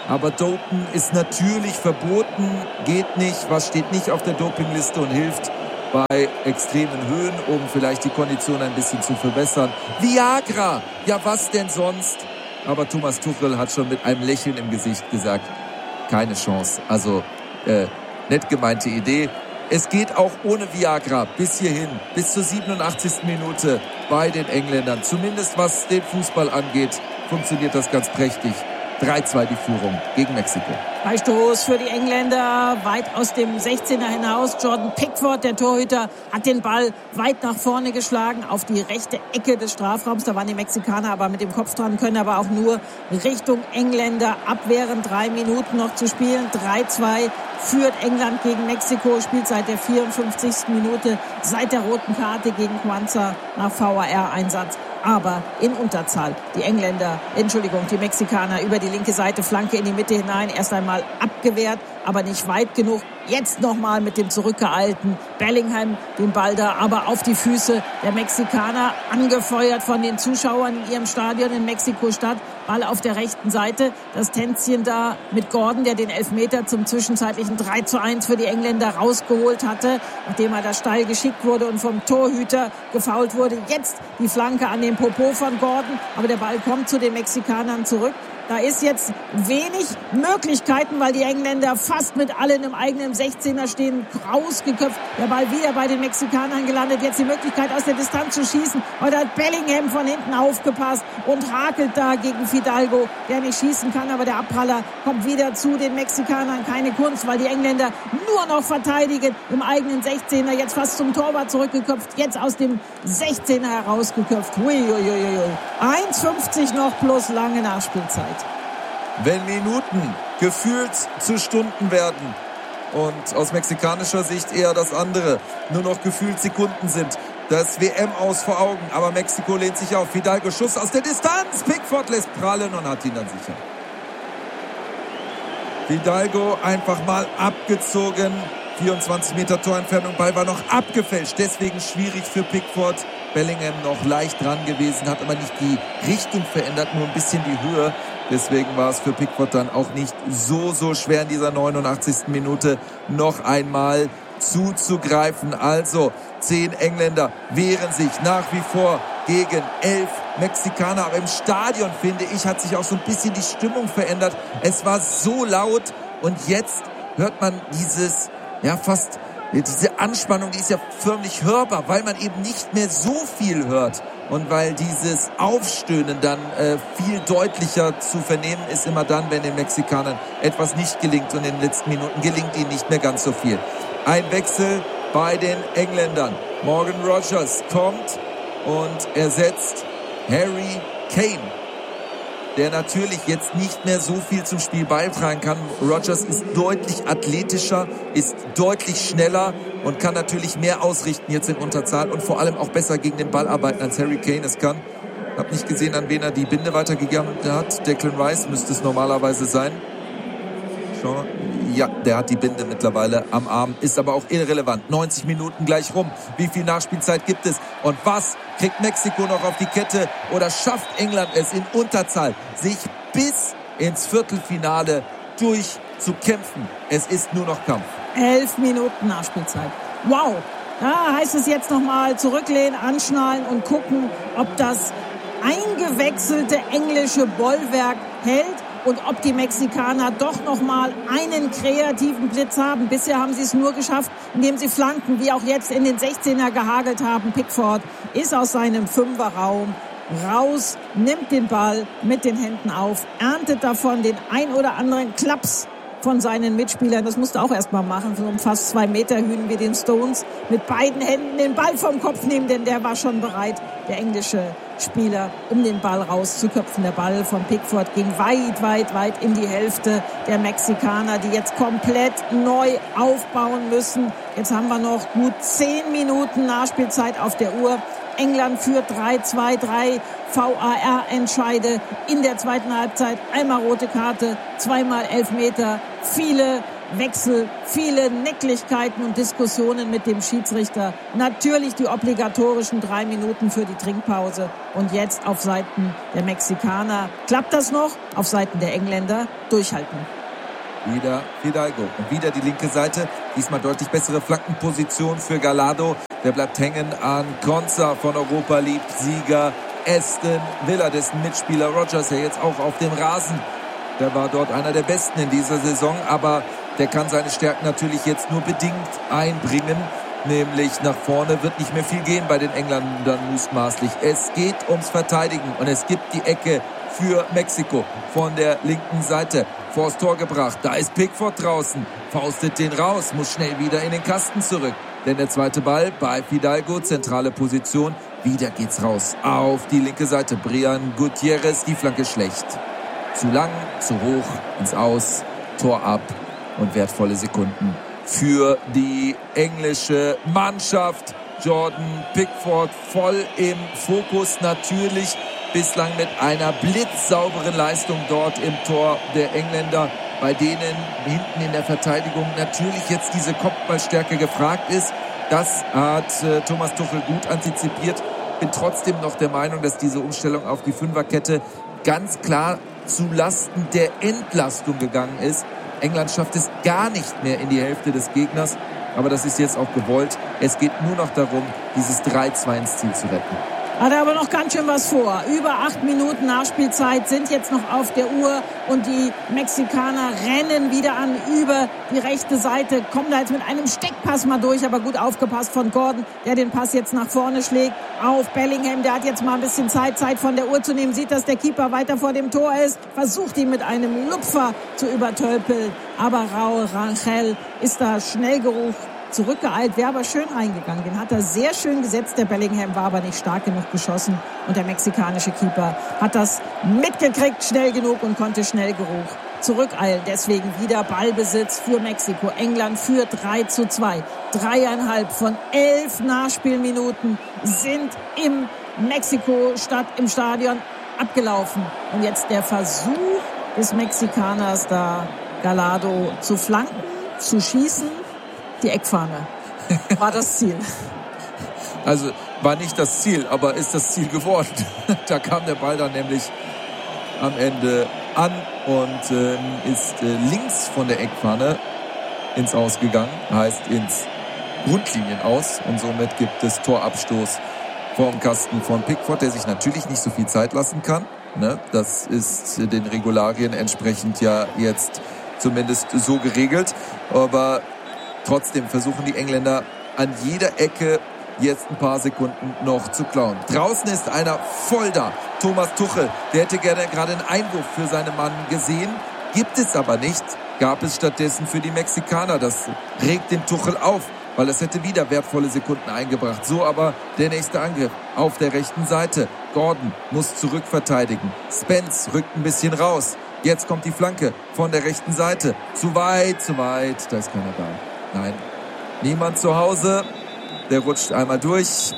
S1: Aber Dopen ist natürlich verboten, geht nicht, was steht nicht auf der Dopingliste und hilft bei extremen Höhen, um vielleicht die Kondition ein bisschen zu verbessern. Viagra, ja was denn sonst? Aber Thomas Tuchel hat schon mit einem Lächeln im Gesicht gesagt, keine Chance. Also äh, nett gemeinte Idee. Es geht auch ohne Viagra bis hierhin, bis zur siebenundachtzigsten Minute bei den Engländern. Zumindest was den Fußball angeht, funktioniert das ganz prächtig. drei zwei die Führung gegen Mexiko.
S2: Freistoß für die Engländer, weit aus dem sechzehner hinaus. Jordan Pickford, der Torhüter, hat den Ball weit nach vorne geschlagen auf die rechte Ecke des Strafraums. Da waren die Mexikaner aber mit dem Kopf dran, können aber auch nur Richtung Engländer abwehren. Drei Minuten noch zu spielen. drei zwei führt England gegen Mexiko, spielt seit der vierundfünfzigsten Minute, seit der roten Karte gegen Quansah nach V A R-Einsatz. Aber in Unterzahl. Die Engländer, Entschuldigung, die Mexikaner über die linke Seite, Flanke in die Mitte hinein, erst einmal abgewehrt, aber nicht weit genug. Jetzt nochmal mit dem zurückgeeilten Bellingham den Ball da, aber auf die Füße der Mexikaner, angefeuert von den Zuschauern in ihrem Stadion in Mexiko-Stadt. Ball auf der rechten Seite, das Tänzchen da mit Gordon, der den Elfmeter zum zwischenzeitlichen drei zu eins für die Engländer rausgeholt hatte, nachdem er da steil geschickt wurde und vom Torhüter gefoult wurde. Jetzt die Flanke an den Popo von Gordon, aber der Ball kommt zu den Mexikanern zurück. Da ist jetzt wenig Möglichkeiten, weil die Engländer fast mit allen im eigenen sechzehner stehen, rausgeköpft. Der Ball wieder bei den Mexikanern gelandet. Jetzt die Möglichkeit, aus der Distanz zu schießen. Heute hat Bellingham von hinten aufgepasst und hakelt da gegen Fidalgo, der nicht schießen kann. Aber der Abpraller kommt wieder zu den Mexikanern. Keine Kunst, weil die Engländer nur noch verteidigen im eigenen sechzehner. Jetzt fast zum Torwart zurückgeköpft. Jetzt aus dem sechzehner herausgeköpft. Uiuiuiui. eins fünfzig noch plus lange Nachspielzeit.
S1: Wenn Minuten gefühlt zu Stunden werden und aus mexikanischer Sicht eher das andere, nur noch gefühlt Sekunden sind, das W M-Aus vor Augen, aber Mexiko lehnt sich auf. Fidalgo, Schuss aus der Distanz, Pickford lässt prallen und hat ihn dann sicher. Fidalgo einfach mal abgezogen, vierundzwanzig Meter Torentfernung, Ball war noch abgefälscht, deswegen schwierig für Pickford. Bellingham noch leicht dran gewesen, hat aber nicht die Richtung verändert, nur ein bisschen die Höhe. Deswegen war es für Pickford dann auch nicht so, so schwer in dieser neunundachtzigsten Minute noch einmal zuzugreifen. Also zehn Engländer wehren sich nach wie vor gegen elf Mexikaner. Aber im Stadion, finde ich, hat sich auch so ein bisschen die Stimmung verändert. Es war so laut und jetzt hört man dieses, ja fast, diese Anspannung, die ist ja förmlich hörbar, weil man eben nicht mehr so viel hört. Und weil dieses Aufstöhnen dann äh, viel deutlicher zu vernehmen ist, immer dann, wenn den Mexikanern etwas nicht gelingt. Und in den letzten Minuten gelingt ihnen nicht mehr ganz so viel. Ein Wechsel bei den Engländern. Morgan Rogers kommt und ersetzt Harry Kane, der natürlich jetzt nicht mehr so viel zum Spiel beitragen kann. Rogers ist deutlich athletischer, ist deutlich schneller und kann natürlich mehr ausrichten jetzt in Unterzahl und vor allem auch besser gegen den Ball arbeiten, als Harry Kane es kann. Hab nicht gesehen, an wen er die Binde weitergegeben hat. Declan Rice müsste es normalerweise sein. Schau. Ja, der hat die Binde mittlerweile am Arm, ist aber auch irrelevant. neunzig Minuten gleich rum. Wie viel Nachspielzeit gibt es? Und was kriegt Mexiko noch auf die Kette? Oder schafft England es in Unterzahl, sich bis ins Viertelfinale durchzukämpfen? Es ist nur noch Kampf.
S2: Elf Minuten Nachspielzeit. Wow. Da heißt es jetzt nochmal zurücklehnen, anschnallen und gucken, ob das eingewechselte englische Bollwerk hält. Und ob die Mexikaner doch noch mal einen kreativen Blitz haben. Bisher haben sie es nur geschafft, indem sie Flanken, wie auch jetzt in den sechzehner gehagelt haben. Pickford ist aus seinem Fünferraum raus, nimmt den Ball mit den Händen auf, erntet davon den ein oder anderen Klaps von seinen Mitspielern. Das musste auch erst mal machen, so um fast zwei Meter Hünen wie den Stones. Mit beiden Händen den Ball vom Kopf nehmen, denn der war schon bereit, der englische Spieler, um den Ball rauszuköpfen. Der Ball von Pickford ging weit, weit, weit in die Hälfte der Mexikaner, die jetzt komplett neu aufbauen müssen. Jetzt haben wir noch gut zehn Minuten Nachspielzeit auf der Uhr. England führt drei zwei, drei V A R-Entscheide in der zweiten Halbzeit. Einmal rote Karte, zweimal Elfmeter, viele Wechsel, viele Nicklichkeiten und Diskussionen mit dem Schiedsrichter. Natürlich die obligatorischen drei Minuten für die Trinkpause. Und jetzt auf Seiten der Mexikaner. Klappt das noch? Auf Seiten der Engländer durchhalten.
S1: Wieder Fidalgo und wieder die linke Seite. Diesmal deutlich bessere Flankenposition für Gallardo. Der bleibt hängen an Konza von Europa League-Sieger Aston Villa, dessen Mitspieler Rogers ja jetzt auch auf dem Rasen. Der war dort einer der Besten in dieser Saison, aber der kann seine Stärken natürlich jetzt nur bedingt einbringen. Nämlich nach vorne wird nicht mehr viel gehen bei den Engländern mutmaßlich. Es geht ums Verteidigen und es gibt die Ecke für Mexiko von der linken Seite. Vors Tor gebracht, da ist Pickford draußen, faustet den raus, muss schnell wieder in den Kasten zurück. Denn der zweite Ball bei Fidalgo, zentrale Position, wieder geht's raus auf die linke Seite. Brian Gutierrez, die Flanke schlecht. Zu lang, zu hoch, ins Aus, Tor ab und wertvolle Sekunden für die englische Mannschaft. Jordan Pickford voll im Fokus, natürlich bislang mit einer blitzsauberen Leistung dort im Tor der Engländer, bei denen hinten in der Verteidigung natürlich jetzt diese Kopfballstärke gefragt ist. Das hat äh, Thomas Tuchel gut antizipiert. Bin trotzdem noch der Meinung, dass diese Umstellung auf die Fünferkette ganz klar zu Lasten der Entlastung gegangen ist. England schafft es gar nicht mehr in die Hälfte des Gegners, aber das ist jetzt auch gewollt. Es geht nur noch darum, dieses drei zwei ins Ziel zu retten.
S2: Hat er aber noch ganz schön was vor. Über acht Minuten Nachspielzeit sind jetzt noch auf der Uhr und die Mexikaner rennen wieder an über die rechte Seite. Kommen da jetzt mit einem Steckpass mal durch, aber gut aufgepasst von Gordon, der den Pass jetzt nach vorne schlägt auf Bellingham. Der hat jetzt mal ein bisschen Zeit, Zeit von der Uhr zu nehmen. Sieht, dass der Keeper weiter vor dem Tor ist. Versucht ihn mit einem Lupfer zu übertölpeln. Aber Raúl Rangel ist da schnell geruch. Zurückgeeilt, wäre aber schön reingegangen. Den hat er sehr schön gesetzt. Der Bellingham war aber nicht stark genug geschossen. Und der mexikanische Keeper hat das mitgekriegt, schnell genug und konnte schnell genug zurückeilen. Deswegen wieder Ballbesitz für Mexiko. England führt drei zu zwei. Dreieinhalb von elf Nachspielminuten sind im Mexiko-Stadt im Stadion abgelaufen. Und jetzt der Versuch des Mexikaners, da Gallardo zu flanken, zu schießen. Die Eckfahne war das Ziel.
S1: Also war nicht das Ziel, aber ist das Ziel geworden. Da kam der Ball dann nämlich am Ende an und äh, ist äh, links von der Eckfahne ins Aus gegangen, heißt ins Grundlinien-Aus. Und somit gibt es Torabstoß vorm Kasten von Pickford, der sich natürlich nicht so viel Zeit lassen kann. Ne? Das ist den Regularien entsprechend ja jetzt zumindest so geregelt. Aber trotzdem versuchen die Engländer an jeder Ecke jetzt ein paar Sekunden noch zu klauen. Draußen ist einer voll da. Thomas Tuchel, der hätte gerne gerade einen Einwurf für seinen Mann gesehen. Gibt es aber nicht. Gab es stattdessen für die Mexikaner. Das regt den Tuchel auf, weil es hätte wieder wertvolle Sekunden eingebracht. So aber der nächste Angriff auf der rechten Seite. Gordon muss zurückverteidigen. Spence rückt ein bisschen raus. Jetzt kommt die Flanke von der rechten Seite. Zu weit, zu weit. Da ist keiner da. Nein, niemand zu Hause. Der rutscht einmal durch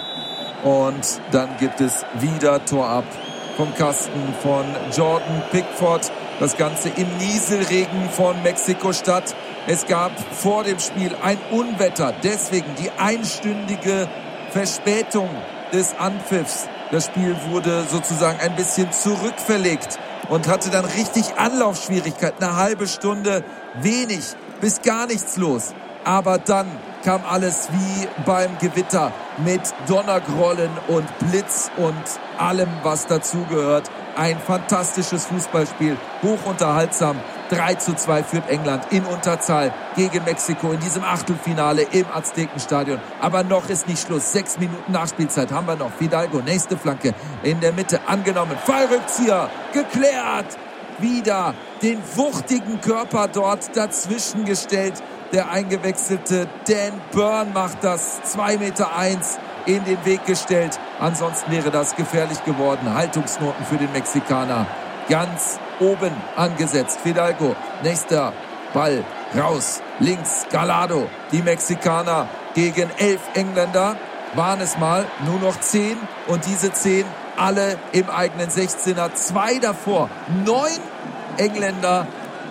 S1: und dann gibt es wieder Tor ab vom Kasten von Jordan Pickford. Das Ganze im Nieselregen von Mexiko-Stadt. Es gab vor dem Spiel ein Unwetter, deswegen die einstündige Verspätung des Anpfiffs. Das Spiel wurde sozusagen ein bisschen zurückverlegt und hatte dann richtig Anlaufschwierigkeiten. Eine halbe Stunde wenig bis gar nichts los. Aber dann kam alles wie beim Gewitter mit Donnergrollen und Blitz und allem, was dazugehört. Ein fantastisches Fußballspiel, hochunterhaltsam. drei zu zwei führt England in Unterzahl gegen Mexiko in diesem Achtelfinale im Aztekenstadion. Aber noch ist nicht Schluss. Sechs Minuten Nachspielzeit haben wir noch. Fidalgo, nächste Flanke in der Mitte angenommen. Fallrückzieher, geklärt. Wieder den wuchtigen Körper dort dazwischen gestellt. Der eingewechselte Dan Burn macht das. zwei Meter eins in den Weg gestellt. Ansonsten wäre das gefährlich geworden. Haltungsnoten für den Mexikaner. Ganz oben angesetzt. Fidalgo, nächster Ball raus. Links Gallardo. Die Mexikaner gegen elf Engländer. Waren es mal nur noch zehn. Und diese zehn alle im eigenen sechzehner. Zwei davor. Neun Engländer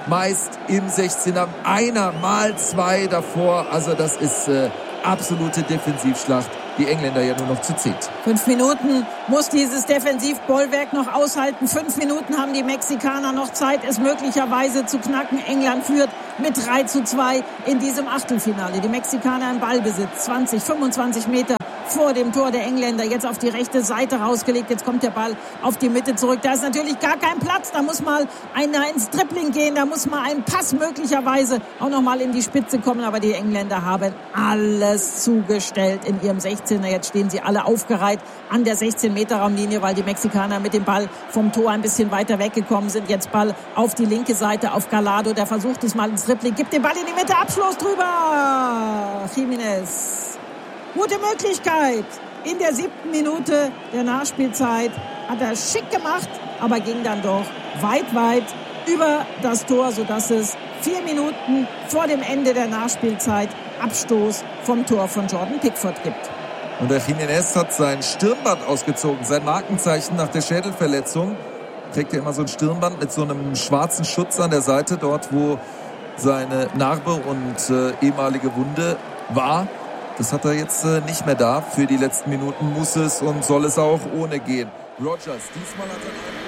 S1: meist im sechzehner, einer mal zwei davor. Also das ist äh, absolute Defensivschlacht. Die Engländer ja nur noch zu zehn.
S2: Fünf Minuten muss dieses Defensivbollwerk noch aushalten. Fünf Minuten haben die Mexikaner noch Zeit, es möglicherweise zu knacken. England führt mit drei zu zwei in diesem Achtelfinale. Die Mexikaner im Ballbesitz, zwanzig, fünfundzwanzig Meter vor dem Tor der Engländer. Jetzt auf die rechte Seite rausgelegt. Jetzt kommt der Ball auf die Mitte zurück. Da ist natürlich gar kein Platz. Da muss mal einer ins Dribbling gehen. Da muss mal ein Pass möglicherweise auch noch mal in die Spitze kommen. Aber die Engländer haben alles zugestellt in ihrem sechzehner. Jetzt stehen sie alle aufgereiht an der sechzehn-Meter-Raumlinie, weil die Mexikaner mit dem Ball vom Tor ein bisschen weiter weggekommen sind. Jetzt Ball auf die linke Seite auf Gallardo. Der versucht es mal ins Dribbling. Gibt den Ball in die Mitte. Abschluss drüber. Jiménez. Gute Möglichkeit. In der siebten Minute der Nachspielzeit hat er schick gemacht, aber ging dann doch weit, weit über das Tor, sodass es vier Minuten vor dem Ende der Nachspielzeit Abstoß vom Tor von Jordan Pickford gibt.
S1: Und der Jiménez hat sein Stirnband ausgezogen, sein Markenzeichen nach der Schädelverletzung. Trägt ja immer so ein Stirnband mit so einem schwarzen Schutz an der Seite, dort wo seine Narbe und äh, ehemalige Wunde war. Das hat er jetzt äh, nicht mehr da. Für die letzten Minuten muss es und soll es auch ohne gehen. Rogers, diesmal hat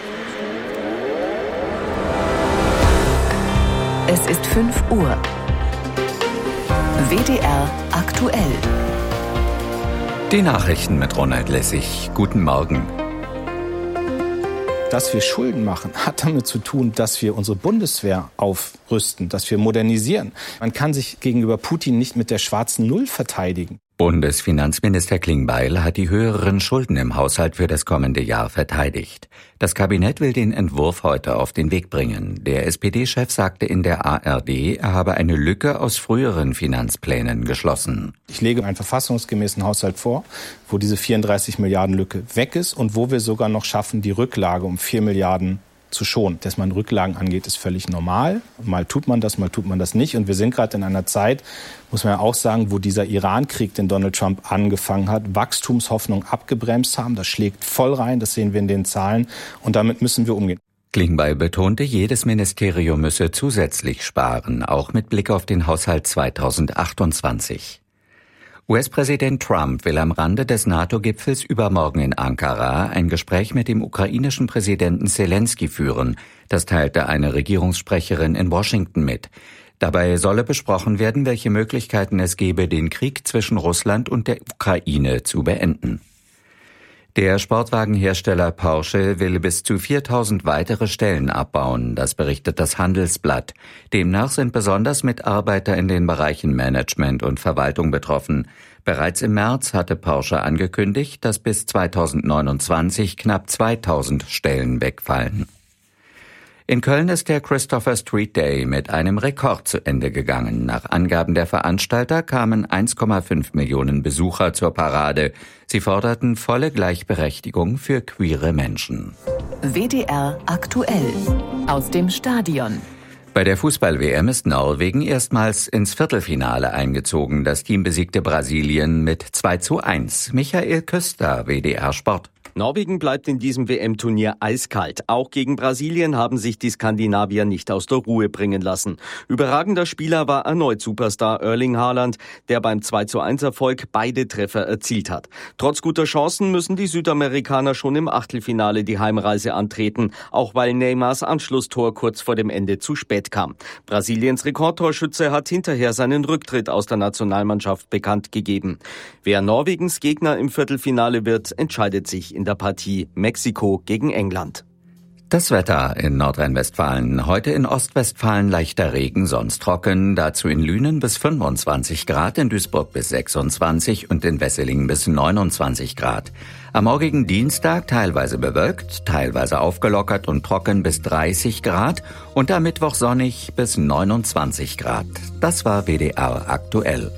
S4: er... Es ist fünf Uhr. W D R aktuell.
S5: Die Nachrichten mit Ronald Lessig. Guten Morgen.
S6: Dass wir Schulden machen, hat damit zu tun, dass wir unsere Bundeswehr aufrüsten, dass wir modernisieren. Man kann sich gegenüber Putin nicht mit der schwarzen Null verteidigen.
S5: Bundesfinanzminister Klingbeil hat die höheren Schulden im Haushalt für das kommende Jahr verteidigt. Das Kabinett will den Entwurf heute auf den Weg bringen. Der S P D-Chef sagte in der A R D, er habe eine Lücke aus früheren Finanzplänen geschlossen.
S6: Ich lege einen verfassungsgemäßen Haushalt vor, wo diese vierunddreißig Milliarden Lücke weg ist und wo wir sogar noch schaffen, die Rücklage um vier Milliarden zu schonen. Dass man Rücklagen angeht, ist völlig normal. Mal tut man das, mal tut man das nicht. Und wir sind gerade in einer Zeit, muss man ja auch sagen, wo dieser Iran-Krieg, den Donald Trump angefangen hat, Wachstumshoffnung abgebremst haben. Das schlägt voll rein, das sehen wir in den Zahlen. Und damit müssen wir umgehen.
S5: Klingbeil betonte, jedes Ministerium müsse zusätzlich sparen, auch mit Blick auf den Haushalt zweitausendachtundzwanzig. U S-Präsident Trump will am Rande des NATO-Gipfels übermorgen in Ankara ein Gespräch mit dem ukrainischen Präsidenten Zelensky führen. Das teilte eine Regierungssprecherin in Washington mit. Dabei solle besprochen werden, welche Möglichkeiten es gebe, den Krieg zwischen Russland und der Ukraine zu beenden. Der Sportwagenhersteller Porsche will bis zu viertausend weitere Stellen abbauen, das berichtet das Handelsblatt. Demnach sind besonders Mitarbeiter in den Bereichen Management und Verwaltung betroffen. Bereits im März hatte Porsche angekündigt, dass bis zweitausendneunundzwanzig knapp zweitausend Stellen wegfallen. In Köln ist der Christopher Street Day mit einem Rekord zu Ende gegangen. Nach Angaben der Veranstalter kamen eins Komma fünf Millionen Besucher zur Parade. Sie forderten volle Gleichberechtigung für queere Menschen.
S4: W D R aktuell aus dem Stadion.
S5: Bei der Fußball-W M ist Norwegen erstmals ins Viertelfinale eingezogen. Das Team besiegte Brasilien mit zwei zu eins. Michael Köster, W D R Sport.
S7: Norwegen bleibt in diesem W M-Turnier eiskalt. Auch gegen Brasilien haben sich die Skandinavier nicht aus der Ruhe bringen lassen. Überragender Spieler war erneut Superstar Erling Haaland, der beim zwei zu eins Erfolg beide Treffer erzielt hat. Trotz guter Chancen müssen die Südamerikaner schon im Achtelfinale die Heimreise antreten, auch weil Neymars Anschlusstor kurz vor dem Ende zu spät kam. Brasiliens Rekordtorschütze hat hinterher seinen Rücktritt aus der Nationalmannschaft bekannt gegeben. Wer Norwegens Gegner im Viertelfinale wird, entscheidet sich in der Partie Mexiko gegen England.
S5: Das Wetter in Nordrhein-Westfalen. Heute in Ostwestfalen leichter Regen, sonst trocken. Dazu in Lünen bis fünfundzwanzig Grad, in Duisburg bis sechsundzwanzig und in Wesseling bis neunundzwanzig Grad. Am morgigen Dienstag teilweise bewölkt, teilweise aufgelockert und trocken bis dreißig Grad und am Mittwoch sonnig bis neunundzwanzig Grad. Das war W D R aktuell.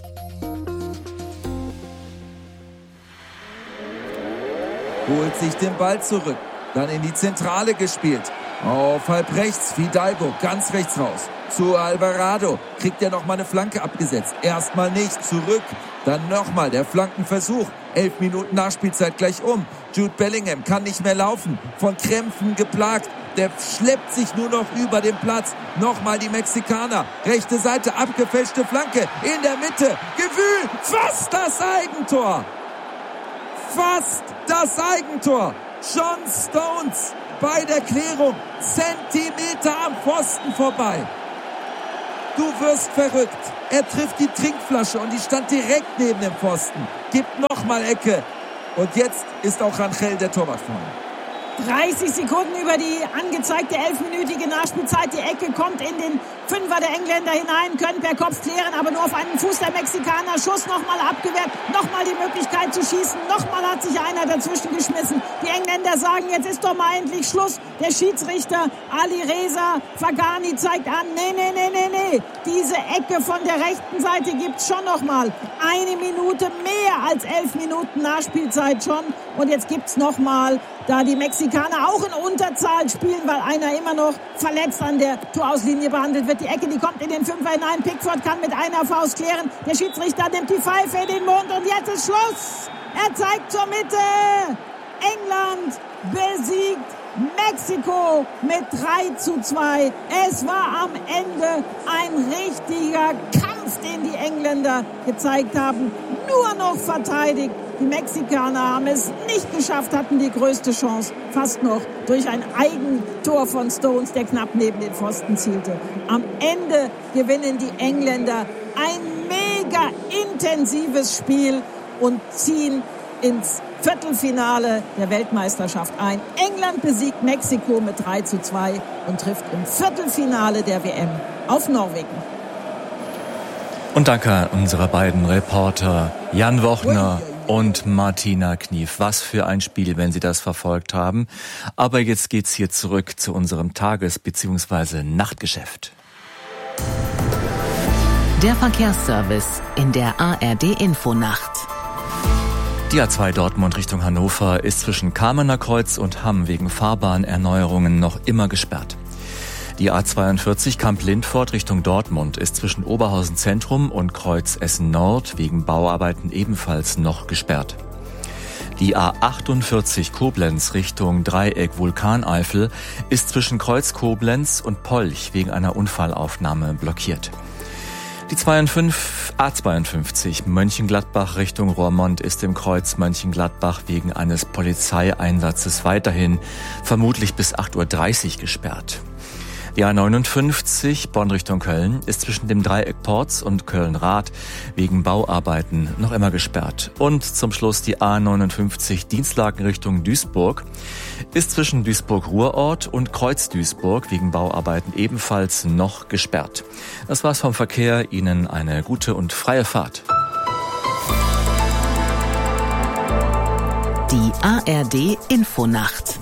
S1: Holt sich den Ball zurück. Dann in die Zentrale gespielt. Auf halb rechts, Fidalgo, ganz rechts raus. zu Alvarado. Kriegt er nochmal eine Flanke abgesetzt. Erstmal nicht, zurück. Dann nochmal der Flankenversuch. Elf Minuten Nachspielzeit gleich um. Jude Bellingham kann nicht mehr laufen. Von Krämpfen geplagt. Der schleppt sich nur noch über den Platz. Nochmal die Mexikaner. Rechte Seite, abgefälschte Flanke. In der Mitte. Gewühl. Fast das Eigentor. Fast das Eigentor. John Stones bei der Klärung. Zentimeter am Pfosten vorbei. Du wirst verrückt. Er trifft die Trinkflasche und die stand direkt neben dem Pfosten. Gibt nochmal Ecke. Und jetzt ist auch Rangel der Torwart vorne.
S2: dreißig Sekunden über die angezeigte elfminütige Nachspielzeit. Die Ecke kommt in den Fünfer der Engländer hinein, können per Kopf klären, aber nur auf einen Fuß der Mexikaner. Schuss nochmal abgewehrt, nochmal die Möglichkeit zu schießen. Nochmal hat sich einer dazwischen geschmissen. Die Engländer sagen, jetzt ist doch mal endlich Schluss. Der Schiedsrichter Ali Reza Fagani zeigt an, nee, nee, nee, nee, nee. Diese Ecke von der rechten Seite gibt's schon nochmal. Eine Minute mehr als elf Minuten Nachspielzeit schon. Und jetzt gibt's nochmal, da die Mexikaner auch in Unterzahl spielen, weil einer immer noch verletzt an der Torauslinie behandelt wird. Die Ecke, die kommt in den Fünfer hinein. Pickford kann mit einer Faust klären. Der Schiedsrichter nimmt die Pfeife in den Mund und jetzt ist Schluss. Er zeigt zur Mitte. England besiegt Mexiko mit drei zu zwei. Es war am Ende ein richtiger Kampf, den die Engländer gezeigt haben. Nur noch verteidigt. Die Mexikaner haben es nicht geschafft, hatten die größte Chance, fast noch durch ein Eigentor von Stones, der knapp neben den Pfosten zielte. Am Ende gewinnen die Engländer ein mega intensives Spiel und ziehen ins Viertelfinale der Weltmeisterschaft ein. England besiegt Mexiko mit drei zu zwei und trifft im Viertelfinale der W M auf Norwegen.
S8: Und danke an unsere beiden Reporter Jan Wochner und Martina Knief. Was für ein Spiel, wenn Sie das verfolgt haben. Aber jetzt geht's hier zurück zu unserem Tages- bzw. Nachtgeschäft.
S4: Der Verkehrsservice in der A R D-Infonacht.
S8: Die A zwei Dortmund Richtung Hannover ist zwischen Kamener Kreuz und Hamm wegen Fahrbahnerneuerungen noch immer gesperrt. Die A zweiundvierzig Kamp-Lindfort Richtung Dortmund ist zwischen Oberhausen Zentrum und Kreuz Essen Nord wegen Bauarbeiten ebenfalls noch gesperrt. Die A achtundvierzig Koblenz Richtung Dreieck Vulkaneifel ist zwischen Kreuz Koblenz und Polch wegen einer Unfallaufnahme blockiert. Die A zweiundfünfzig Mönchengladbach Richtung Roermond ist im Kreuz Mönchengladbach wegen eines Polizeieinsatzes weiterhin vermutlich bis acht Uhr dreißig gesperrt. Die A neunundfünfzig Bonn Richtung Köln ist zwischen dem Dreieck Porz und Köln-Rath wegen Bauarbeiten noch immer gesperrt. Und zum Schluss die A neunundfünfzig Dienstlaken Richtung Duisburg ist zwischen Duisburg-Ruhrort und Kreuz-Duisburg wegen Bauarbeiten ebenfalls noch gesperrt. Das war's vom Verkehr. Ihnen eine gute und freie Fahrt.
S4: Die A R D-Infonacht.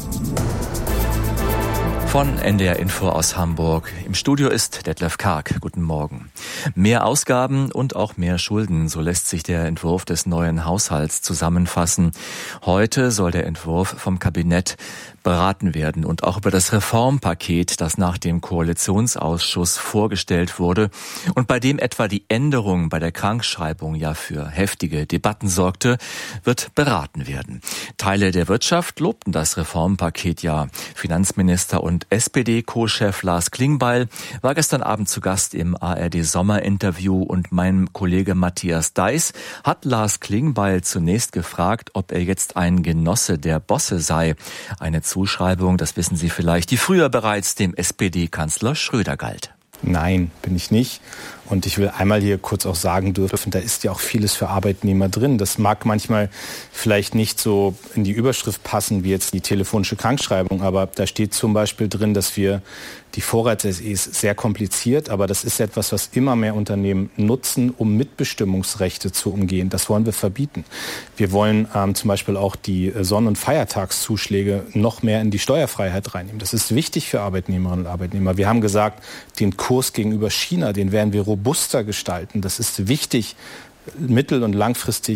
S8: Von N D R Info aus Hamburg. Im Studio ist Detlef Karg. Guten Morgen. Mehr Ausgaben und auch mehr Schulden, so lässt sich der Entwurf des neuen Haushalts zusammenfassen. Heute soll der Entwurf vom Kabinett beraten werden und auch über das Reformpaket, das nach dem Koalitionsausschuss vorgestellt wurde und bei dem etwa die Änderung bei der Krankschreibung ja für heftige Debatten sorgte, wird beraten werden. Teile der Wirtschaft lobten das Reformpaket ja. Finanzminister und S P D-Co-Chef Lars Klingbeil war gestern Abend zu Gast im A R D-Sommerinterview und mein Kollege Matthias Deiß hat Lars Klingbeil zunächst gefragt, ob er jetzt ein Genosse der Bosse sei. Eine Zuschreibung, das wissen Sie vielleicht, die früher bereits dem S P D-Kanzler Schröder galt.
S6: Nein, bin ich nicht. Und ich will einmal hier kurz auch sagen dürfen, da ist ja auch vieles für Arbeitnehmer drin. Das mag manchmal vielleicht nicht so in die Überschrift passen wie jetzt die telefonische Krankschreibung, aber da steht zum Beispiel drin, dass wir die Vorrats-S Es sehr kompliziert, aber das ist etwas, was immer mehr Unternehmen nutzen, um Mitbestimmungsrechte zu umgehen. Das wollen wir verbieten. Wir wollen ähm, zum Beispiel auch die Sonn- und Feiertagszuschläge noch mehr in die Steuerfreiheit reinnehmen. Das ist wichtig für Arbeitnehmerinnen und Arbeitnehmer. Wir haben gesagt, den Kurs gegenüber China, den werden wir robuster gestalten. Das ist wichtig, mittel- und langfristig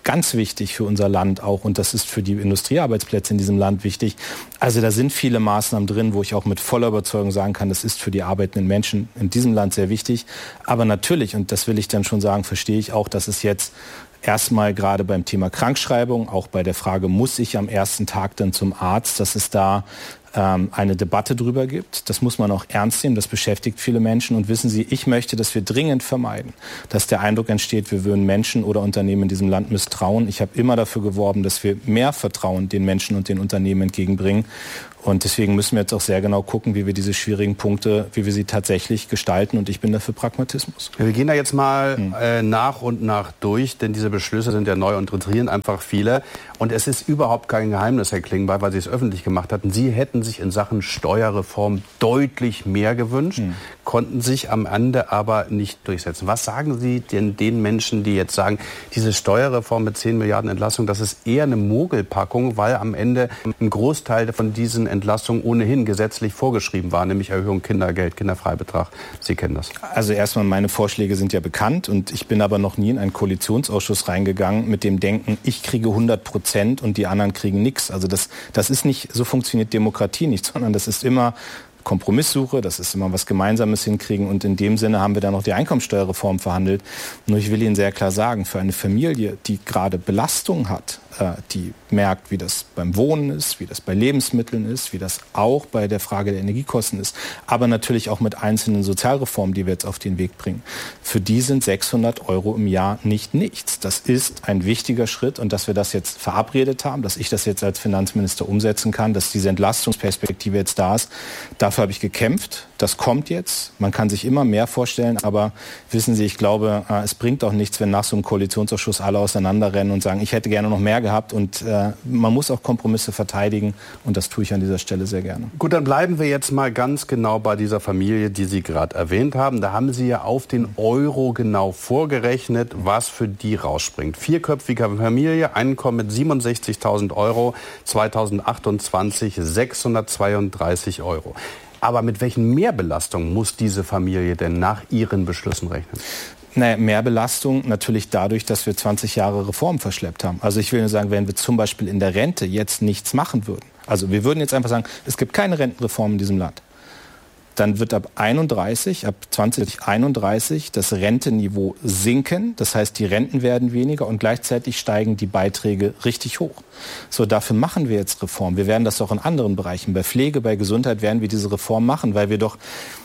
S6: ganz wichtig für unser Land auch und das ist für die Industriearbeitsplätze in diesem Land wichtig. Also da sind viele Maßnahmen drin, wo ich auch mit voller Überzeugung sagen kann, das ist für die arbeitenden Menschen in diesem Land sehr wichtig. Aber natürlich, und das will ich dann schon sagen, verstehe ich auch, dass es jetzt erstmal gerade beim Thema Krankschreibung, auch bei der Frage, muss ich am ersten Tag dann zum Arzt, dass es da ähm, eine Debatte drüber gibt. Das muss man auch ernst nehmen, das beschäftigt viele Menschen. Und wissen Sie, ich möchte, dass wir dringend vermeiden, dass der Eindruck entsteht, wir würden Menschen oder Unternehmen in diesem Land misstrauen. Ich habe immer dafür geworben, dass wir mehr Vertrauen den Menschen und den Unternehmen entgegenbringen. Und deswegen müssen wir jetzt auch sehr genau gucken, wie wir diese schwierigen Punkte, wie wir sie tatsächlich gestalten. Und ich bin dafür Pragmatismus.
S9: Wir gehen da jetzt mal hm. äh, nach und nach durch, denn diese Beschlüsse sind ja neu und interessieren einfach viele. Und es ist überhaupt kein Geheimnis, Herr Klingbeil, weil Sie es öffentlich gemacht hatten. Sie hätten sich in Sachen Steuerreform deutlich mehr gewünscht, hm. konnten sich am Ende aber nicht durchsetzen. Was sagen Sie denn den Menschen, die jetzt sagen, diese Steuerreform mit zehn Milliarden Entlastung, das ist eher eine Mogelpackung, weil am Ende ein Großteil von diesen Entlastung ohnehin gesetzlich vorgeschrieben war, nämlich Erhöhung Kindergeld, Kinderfreibetrag. Sie kennen das.
S6: Also erstmal, meine Vorschläge sind ja bekannt und ich bin aber noch nie in einen Koalitionsausschuss reingegangen mit dem Denken, ich kriege hundert Prozent und die anderen kriegen nichts. Also das, das ist nicht, so funktioniert Demokratie nicht, sondern das ist immer Kompromisssuche, das ist immer was Gemeinsames hinkriegen und in dem Sinne haben wir dann noch die Einkommensteuerreform verhandelt. Nur ich will Ihnen sehr klar sagen, für eine Familie, die gerade Belastung hat, die merkt, wie das beim Wohnen ist, wie das bei Lebensmitteln ist, wie das auch bei der Frage der Energiekosten ist, aber natürlich auch mit einzelnen Sozialreformen, die wir jetzt auf den Weg bringen. Für die sind sechshundert Euro im Jahr nicht nichts. Das ist ein wichtiger Schritt und dass wir das jetzt verabredet haben, dass ich das jetzt als Finanzminister umsetzen kann, dass diese Entlastungsperspektive jetzt da ist. Dafür habe ich gekämpft. Das kommt jetzt. Man kann sich immer mehr vorstellen, aber wissen Sie, ich glaube, es bringt auch nichts, wenn nach so einem Koalitionsausschuss alle auseinanderrennen und sagen, ich hätte gerne noch mehr gehabt und äh, man muss auch Kompromisse verteidigen und das tue ich an dieser Stelle sehr gerne.
S9: Gut, dann bleiben wir jetzt mal ganz genau bei dieser Familie, die Sie gerade erwähnt haben. Da haben Sie ja auf den Euro genau vorgerechnet, was für die rausspringt. Vierköpfige Familie, Einkommen mit siebenundsechzigtausend Euro, zweitausendachtundzwanzig sechshundertzweiunddreißig Euro. Aber mit welchen Mehrbelastungen muss diese Familie denn nach Ihren Beschlüssen rechnen?
S6: Naja, Mehrbelastung natürlich dadurch, dass wir zwanzig Jahre Reformen verschleppt haben. Also ich will nur sagen, wenn wir zum Beispiel in der Rente jetzt nichts machen würden, also wir würden jetzt einfach sagen, es gibt keine Rentenreform in diesem Land, dann wird ab einunddreißig, ab zwanzig einunddreißig das Rentenniveau sinken. Das heißt, die Renten werden weniger und gleichzeitig steigen die Beiträge richtig hoch. So, dafür machen wir jetzt Reformen. Wir werden das auch in anderen Bereichen. Bei Pflege, bei Gesundheit werden wir diese Reform machen, weil wir doch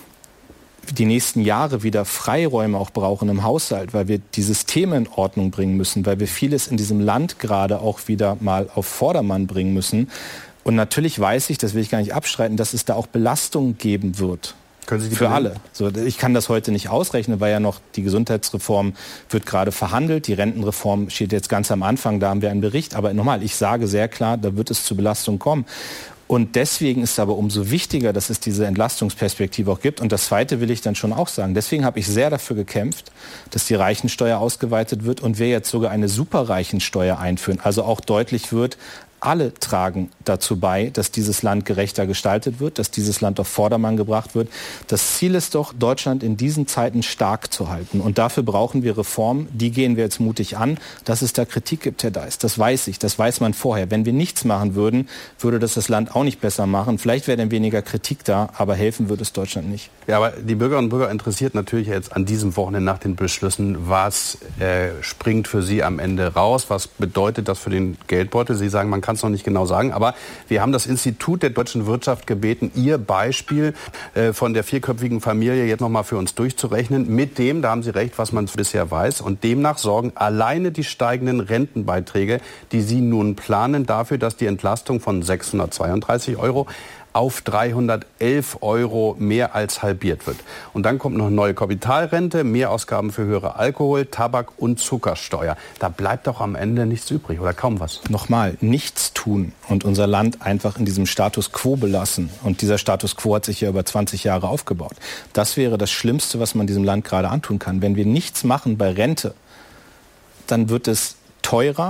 S6: die nächsten Jahre wieder Freiräume auch brauchen im Haushalt, weil wir die Systeme in Ordnung bringen müssen, weil wir vieles in diesem Land gerade auch wieder mal auf Vordermann bringen müssen. Und natürlich weiß ich, das will ich gar nicht abstreiten, dass es da auch Belastungen geben wird.
S9: Können Sie die
S6: für alle. So, ich kann das heute nicht ausrechnen, weil ja noch die Gesundheitsreform wird gerade verhandelt. Die Rentenreform steht jetzt ganz am Anfang, da haben wir einen Bericht. Aber nochmal, ich sage sehr klar, da wird es zu Belastungen kommen. Und deswegen ist es aber umso wichtiger, dass es diese Entlastungsperspektive auch gibt. Und das Zweite will ich dann schon auch sagen. Deswegen habe ich sehr dafür gekämpft, dass die Reichensteuer ausgeweitet wird und wir jetzt sogar eine Superreichensteuer einführen. Also auch deutlich wird, alle tragen dazu bei, dass dieses Land gerechter gestaltet wird, dass dieses Land auf Vordermann gebracht wird. Das Ziel ist doch, Deutschland in diesen Zeiten stark zu halten. Und dafür brauchen wir Reformen. Die gehen wir jetzt mutig an. Dass es da Kritik gibt, Herr Deis, das weiß ich. Das weiß man vorher. Wenn wir nichts machen würden, würde das das Land auch nicht besser machen. Vielleicht wäre dann weniger Kritik da, aber helfen würde es Deutschland nicht.
S9: Ja, aber die Bürgerinnen und Bürger interessiert natürlich jetzt an diesem Wochenende nach den Beschlüssen, was äh, springt für Sie am Ende raus? Was bedeutet das für den Geldbeutel? Sie sagen, man kann es noch nicht genau sagen, aber wir haben das Institut der deutschen Wirtschaft gebeten, Ihr Beispiel äh, von der vierköpfigen Familie jetzt noch mal für uns durchzurechnen. Mit dem, da haben Sie recht, was man bisher weiß. Und demnach sorgen alleine die steigenden Rentenbeiträge, die Sie nun planen, dafür, dass die Entlastung von sechshundertzweiunddreißig Euro auf dreihundertelf Euro mehr als halbiert wird. Und dann kommt noch eine neue Kapitalrente, Mehrausgaben für höhere Alkohol-, Tabak- und Zuckersteuer. Da bleibt doch am Ende nichts übrig oder kaum was.
S6: Nochmal, nichts tun und unser Land einfach in diesem Status quo belassen. Und dieser Status quo hat sich ja über zwanzig Jahre aufgebaut. Das wäre das Schlimmste, was man diesem Land gerade antun kann. Wenn wir nichts machen bei Rente, dann wird es teurer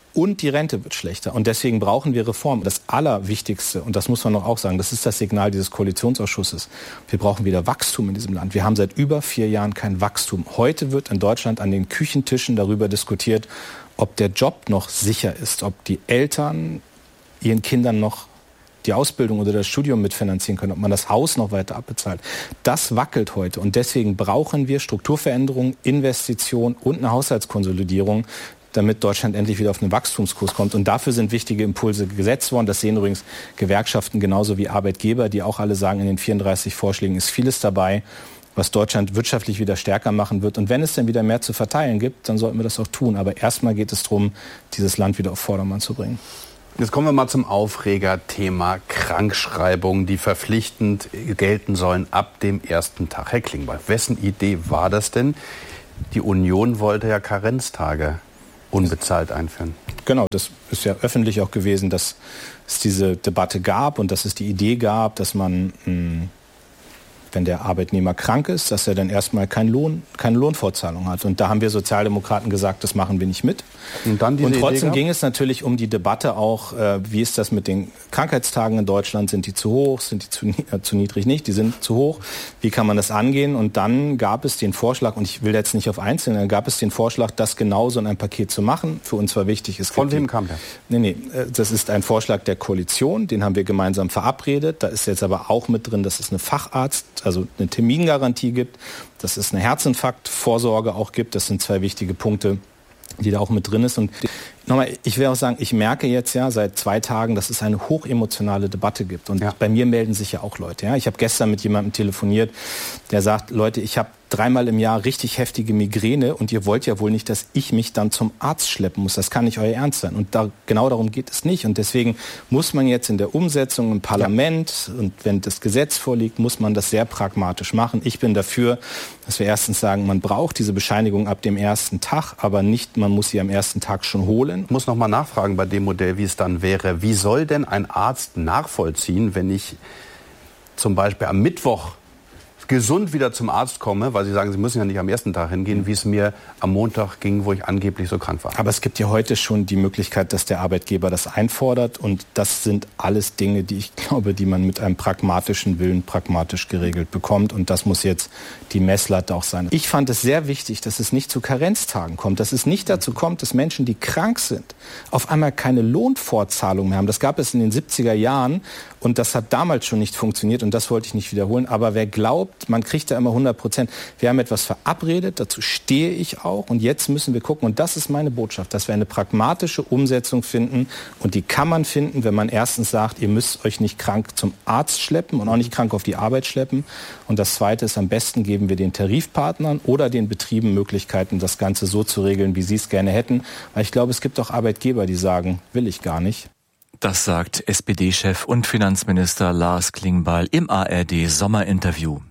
S6: und die Rente wird schlechter. Und deswegen brauchen wir Reformen. Das Allerwichtigste, und das muss man noch auch sagen, das ist das Signal dieses Koalitionsausschusses. Wir brauchen wieder Wachstum in diesem Land. Wir haben seit über vier Jahren kein Wachstum. Heute wird in Deutschland an den Küchentischen darüber diskutiert, ob der Job noch sicher ist, ob die Eltern ihren Kindern noch die Ausbildung oder das Studium mitfinanzieren können, ob man das Haus noch weiter abbezahlt. Das wackelt heute und deswegen brauchen wir Strukturveränderungen, Investitionen und eine Haushaltskonsolidierung, damit Deutschland endlich wieder auf einen Wachstumskurs kommt. Und dafür sind wichtige Impulse gesetzt worden. Das sehen übrigens Gewerkschaften genauso wie Arbeitgeber, die auch alle sagen, in den vierunddreißig Vorschlägen ist vieles dabei, was Deutschland wirtschaftlich wieder stärker machen wird. Und wenn es dann wieder mehr zu verteilen gibt, dann sollten wir das auch tun. Aber erstmal geht es darum, dieses Land wieder auf Vordermann zu bringen.
S9: Jetzt kommen wir mal zum Aufregerthema Krankschreibungen, die verpflichtend gelten sollen ab dem ersten Tag. Herr Klingbeil, wessen Idee war das denn? Die Union wollte ja Karenztage unbezahlt einführen.
S6: Genau, das ist ja öffentlich auch gewesen, dass es diese Debatte gab und dass es die Idee gab, dass man, mh, wenn der Arbeitnehmer krank ist, dass er dann erstmal keinen Lohn, keine Lohnfortzahlung hat. Und da haben wir Sozialdemokraten gesagt, das machen wir nicht mit.
S9: Und, dann diese
S6: und trotzdem
S9: Idee
S6: ging es natürlich um die Debatte auch, äh, wie ist das mit den Krankheitstagen in Deutschland? Sind die zu hoch? Sind die zu, äh, zu niedrig? Nicht, die sind zu hoch. Wie kann man das angehen? Und dann gab es den Vorschlag, und ich will jetzt nicht auf Einzelne, dann gab es den Vorschlag, das genauso in einem Paket zu machen. Für uns war wichtig, es
S9: Von wem kam der?
S6: Nee, nee, das ist ein Vorschlag der Koalition, den haben wir gemeinsam verabredet. Da ist jetzt aber auch mit drin, dass es eine Facharzt, also eine Termingarantie gibt, dass es eine Herzinfarktvorsorge auch gibt. Das sind zwei wichtige Punkte, die da auch mit drin ist. Und nochmal, ich will auch sagen, ich merke jetzt ja seit zwei Tagen, dass es eine hochemotionale Debatte gibt. Und ja. bei mir melden sich ja auch Leute. Ja? Ich habe gestern mit jemandem telefoniert, der sagt, Leute, ich habe dreimal im Jahr richtig heftige Migräne und ihr wollt ja wohl nicht, dass ich mich dann zum Arzt schleppen muss. Das kann nicht euer Ernst sein. Und da, genau darum geht es nicht. Und deswegen muss man jetzt in der Umsetzung im Parlament ja. und wenn das Gesetz vorliegt, muss man das sehr pragmatisch machen. Ich bin dafür, dass wir erstens sagen, man braucht diese Bescheinigung ab dem ersten Tag, aber nicht, man muss sie am ersten Tag schon holen.
S9: Ich muss noch mal nachfragen bei dem Modell, wie es dann wäre. Wie soll denn ein Arzt nachvollziehen, wenn ich zum Beispiel am Mittwoch gesund wieder zum Arzt komme, weil Sie sagen, Sie müssen ja nicht am ersten Tag hingehen, wie es mir am Montag ging, wo ich angeblich so krank war.
S6: Aber es gibt ja heute schon die Möglichkeit, dass der Arbeitgeber das einfordert. Und das sind alles Dinge, die ich glaube, die man mit einem pragmatischen Willen pragmatisch geregelt bekommt. Und das muss jetzt die Messlatte auch sein. Ich fand es sehr wichtig, dass es nicht zu Karenztagen kommt, dass es nicht dazu kommt, dass Menschen, die krank sind, auf einmal keine Lohnfortzahlung mehr haben. Das gab es in den siebziger Jahren und das hat damals schon nicht funktioniert und das wollte ich nicht wiederholen. Aber wer glaubt, man kriegt da immer hundert Prozent. Wir haben etwas verabredet, dazu stehe ich auch. Und jetzt müssen wir gucken, und das ist meine Botschaft, dass wir eine pragmatische Umsetzung finden. Und die kann man finden, wenn man erstens sagt, ihr müsst euch nicht krank zum Arzt schleppen und auch nicht krank auf die Arbeit schleppen. Und das Zweite ist, am besten geben wir den Tarifpartnern oder den Betrieben Möglichkeiten, das Ganze so zu regeln, wie sie es gerne hätten. Weil ich glaube, es gibt auch Arbeitgeber, die sagen, will ich gar nicht.
S8: Das sagt S P D-Chef und Finanzminister Lars Klingbeil im A R D-Sommerinterview.